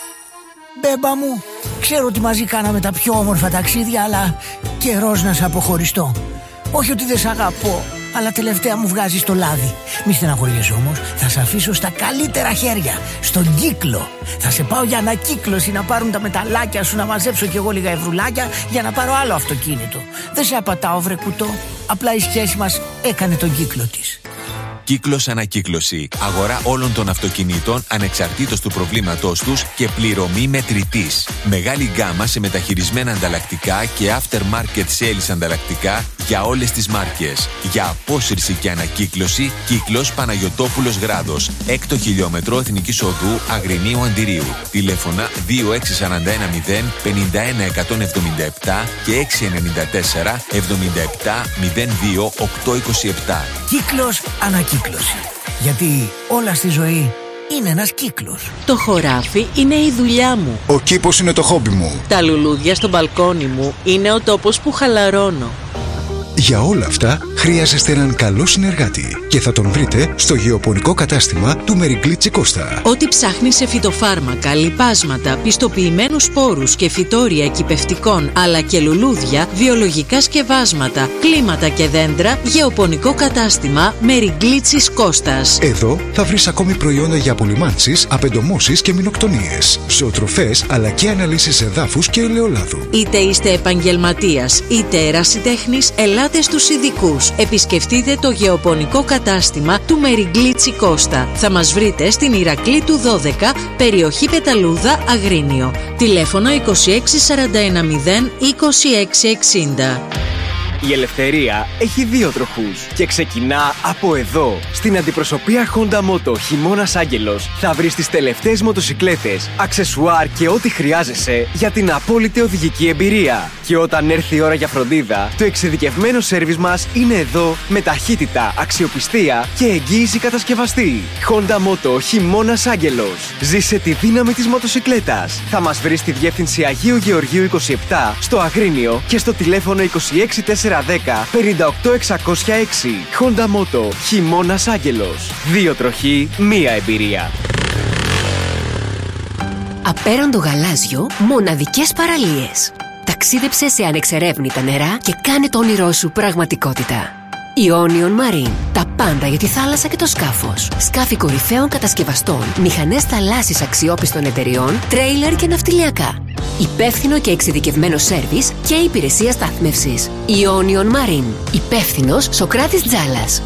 [SPEAKER 19] Μπέμπα μου, ξέρω ότι μαζί κάναμε τα πιο όμορφα ταξίδια, αλλά καιρός να σε αποχωριστώ. Όχι ότι δεν σ' αγαπώ, αλλά τελευταία μου βγάζεις το λάδι. Μη στεναχωριέσαι όμως, θα σε αφήσω στα καλύτερα χέρια, στον κύκλο. Θα σε πάω για ανακύκλωση, να πάρουν τα μεταλλάκια σου, να μαζέψω κι εγώ λίγα ευρουλάκια για να πάρω άλλο αυτοκίνητο. Δεν σε απατάω βρε κουτό, απλά η σχέση μας έκανε τον κύκλο της.
[SPEAKER 20] Κύκλος Ανακύκλωση. Αγορά όλων των αυτοκινήτων ανεξαρτήτως του προβλήματός τους και πληρωμή μετρητής. Μεγάλη γκάμα σε μεταχειρισμένα ανταλλακτικά και aftermarket sales ανταλλακτικά για όλες τις μάρκες. Για απόσυρση και ανακύκλωση, Κύκλος Παναγιωτόπουλος Γράδος. Έκτο χιλιόμετρο Εθνικής Οδού Αγρινίου Αντιρίου. Τηλέφωνα δύο έξι τέσσερα ένα μηδέν πενήντα ένα εκατόν εβδομήντα επτά και έξι εννιά τέσσερα εβδομήντα επτά μηδέν δύο οκτώ είκοσι επτά.
[SPEAKER 19] Κύκλος Ανακύκλωση. Γιατί όλα στη ζωή είναι ένας κύκλος.
[SPEAKER 7] Το χωράφι είναι η δουλειά μου.
[SPEAKER 21] Ο κήπος είναι το χόμπι μου.
[SPEAKER 7] Τα λουλούδια στο μπαλκόνι μου είναι ο τόπος που χαλαρώνω.
[SPEAKER 21] Για όλα αυτά χρειάζεστε έναν καλό συνεργάτη και θα τον βρείτε στο γεωπονικό κατάστημα του Μεριγκλίτσι Κώστα.
[SPEAKER 7] Ό,τι ψάχνει σε φυτοφάρμακα, λιπάσματα, πιστοποιημένους σπόρους και φυτόρια εκυπευτικών αλλά και λουλούδια, βιολογικά σκευάσματα, κλίματα και δέντρα, γεωπονικό κατάστημα Μεριγκλίτσι Κώστας.
[SPEAKER 21] Εδώ θα βρεις ακόμη προϊόντα για απολυμάνσεις, απεντομώσεις και μηνοκτονίες, ζωοτροφές αλλά και αναλύσεις εδάφους και ελαιολάδου.
[SPEAKER 7] Είτε είστε επαγγελματίας είτε ερασιτέχνης, ελάτε στους ειδικούς. Επισκεφτείτε το γεωπονικό κατάστημα του Μεριγκλίτσι Κώστα. Θα μας βρείτε στην Ηρακλήτου δώδεκα, περιοχή Πεταλούδα, Αγρίνιο. Τηλέφωνο είκοσι έξι σαράντα ένα μηδέν είκοσι έξι εξήντα.
[SPEAKER 13] Η ελευθερία έχει δύο τροχούς και ξεκινά από εδώ. Στην αντιπροσωπεία Honda Moto Χειμώνας Άγγελος θα βρεις τις τελευταίες μοτοσικλέτες, αξεσουάρ και ό,τι χρειάζεσαι για την απόλυτη οδηγική εμπειρία. Και όταν έρθει η ώρα για φροντίδα, το εξειδικευμένο σέρβις μας είναι εδώ με ταχύτητα, αξιοπιστία και εγγύηση κατασκευαστή. Honda Moto Χειμώνας Άγγελος. Ζήσε τη δύναμη της μοτοσικλέτας. Θα μας βρεις στη διεύθυνση Αγίου Γεωργίου είκοσι επτά στο Αγρίνιο και στο τηλέφωνο είκοσι έξι τετρακόσια δέκα πενήντα οκτώ εξακόσια έξι. Honda Moto Χειμώνας Άγγελος. Δύο τροχοί, μία εμπειρία.
[SPEAKER 22] Απέραντο γαλάζιο, μοναδικές παραλίες.
[SPEAKER 2] Ταξίδεψε σε ανεξερεύνητα νερά και κάνε το όνειρό σου πραγματικότητα. Ionian Marine. Τα πάντα για τη θάλασσα και το σκάφος. Σκάφη κορυφαίων κατασκευαστών, μηχανές θαλάσσης αξιόπιστων εταιριών, τρέιλερ και ναυτιλιακά. Υπεύθυνο και εξειδικευμένο σέρβις και υπηρεσία στάθμευσης. Ionian Marine. Υπεύθυνος Σοκράτης Τζάλας.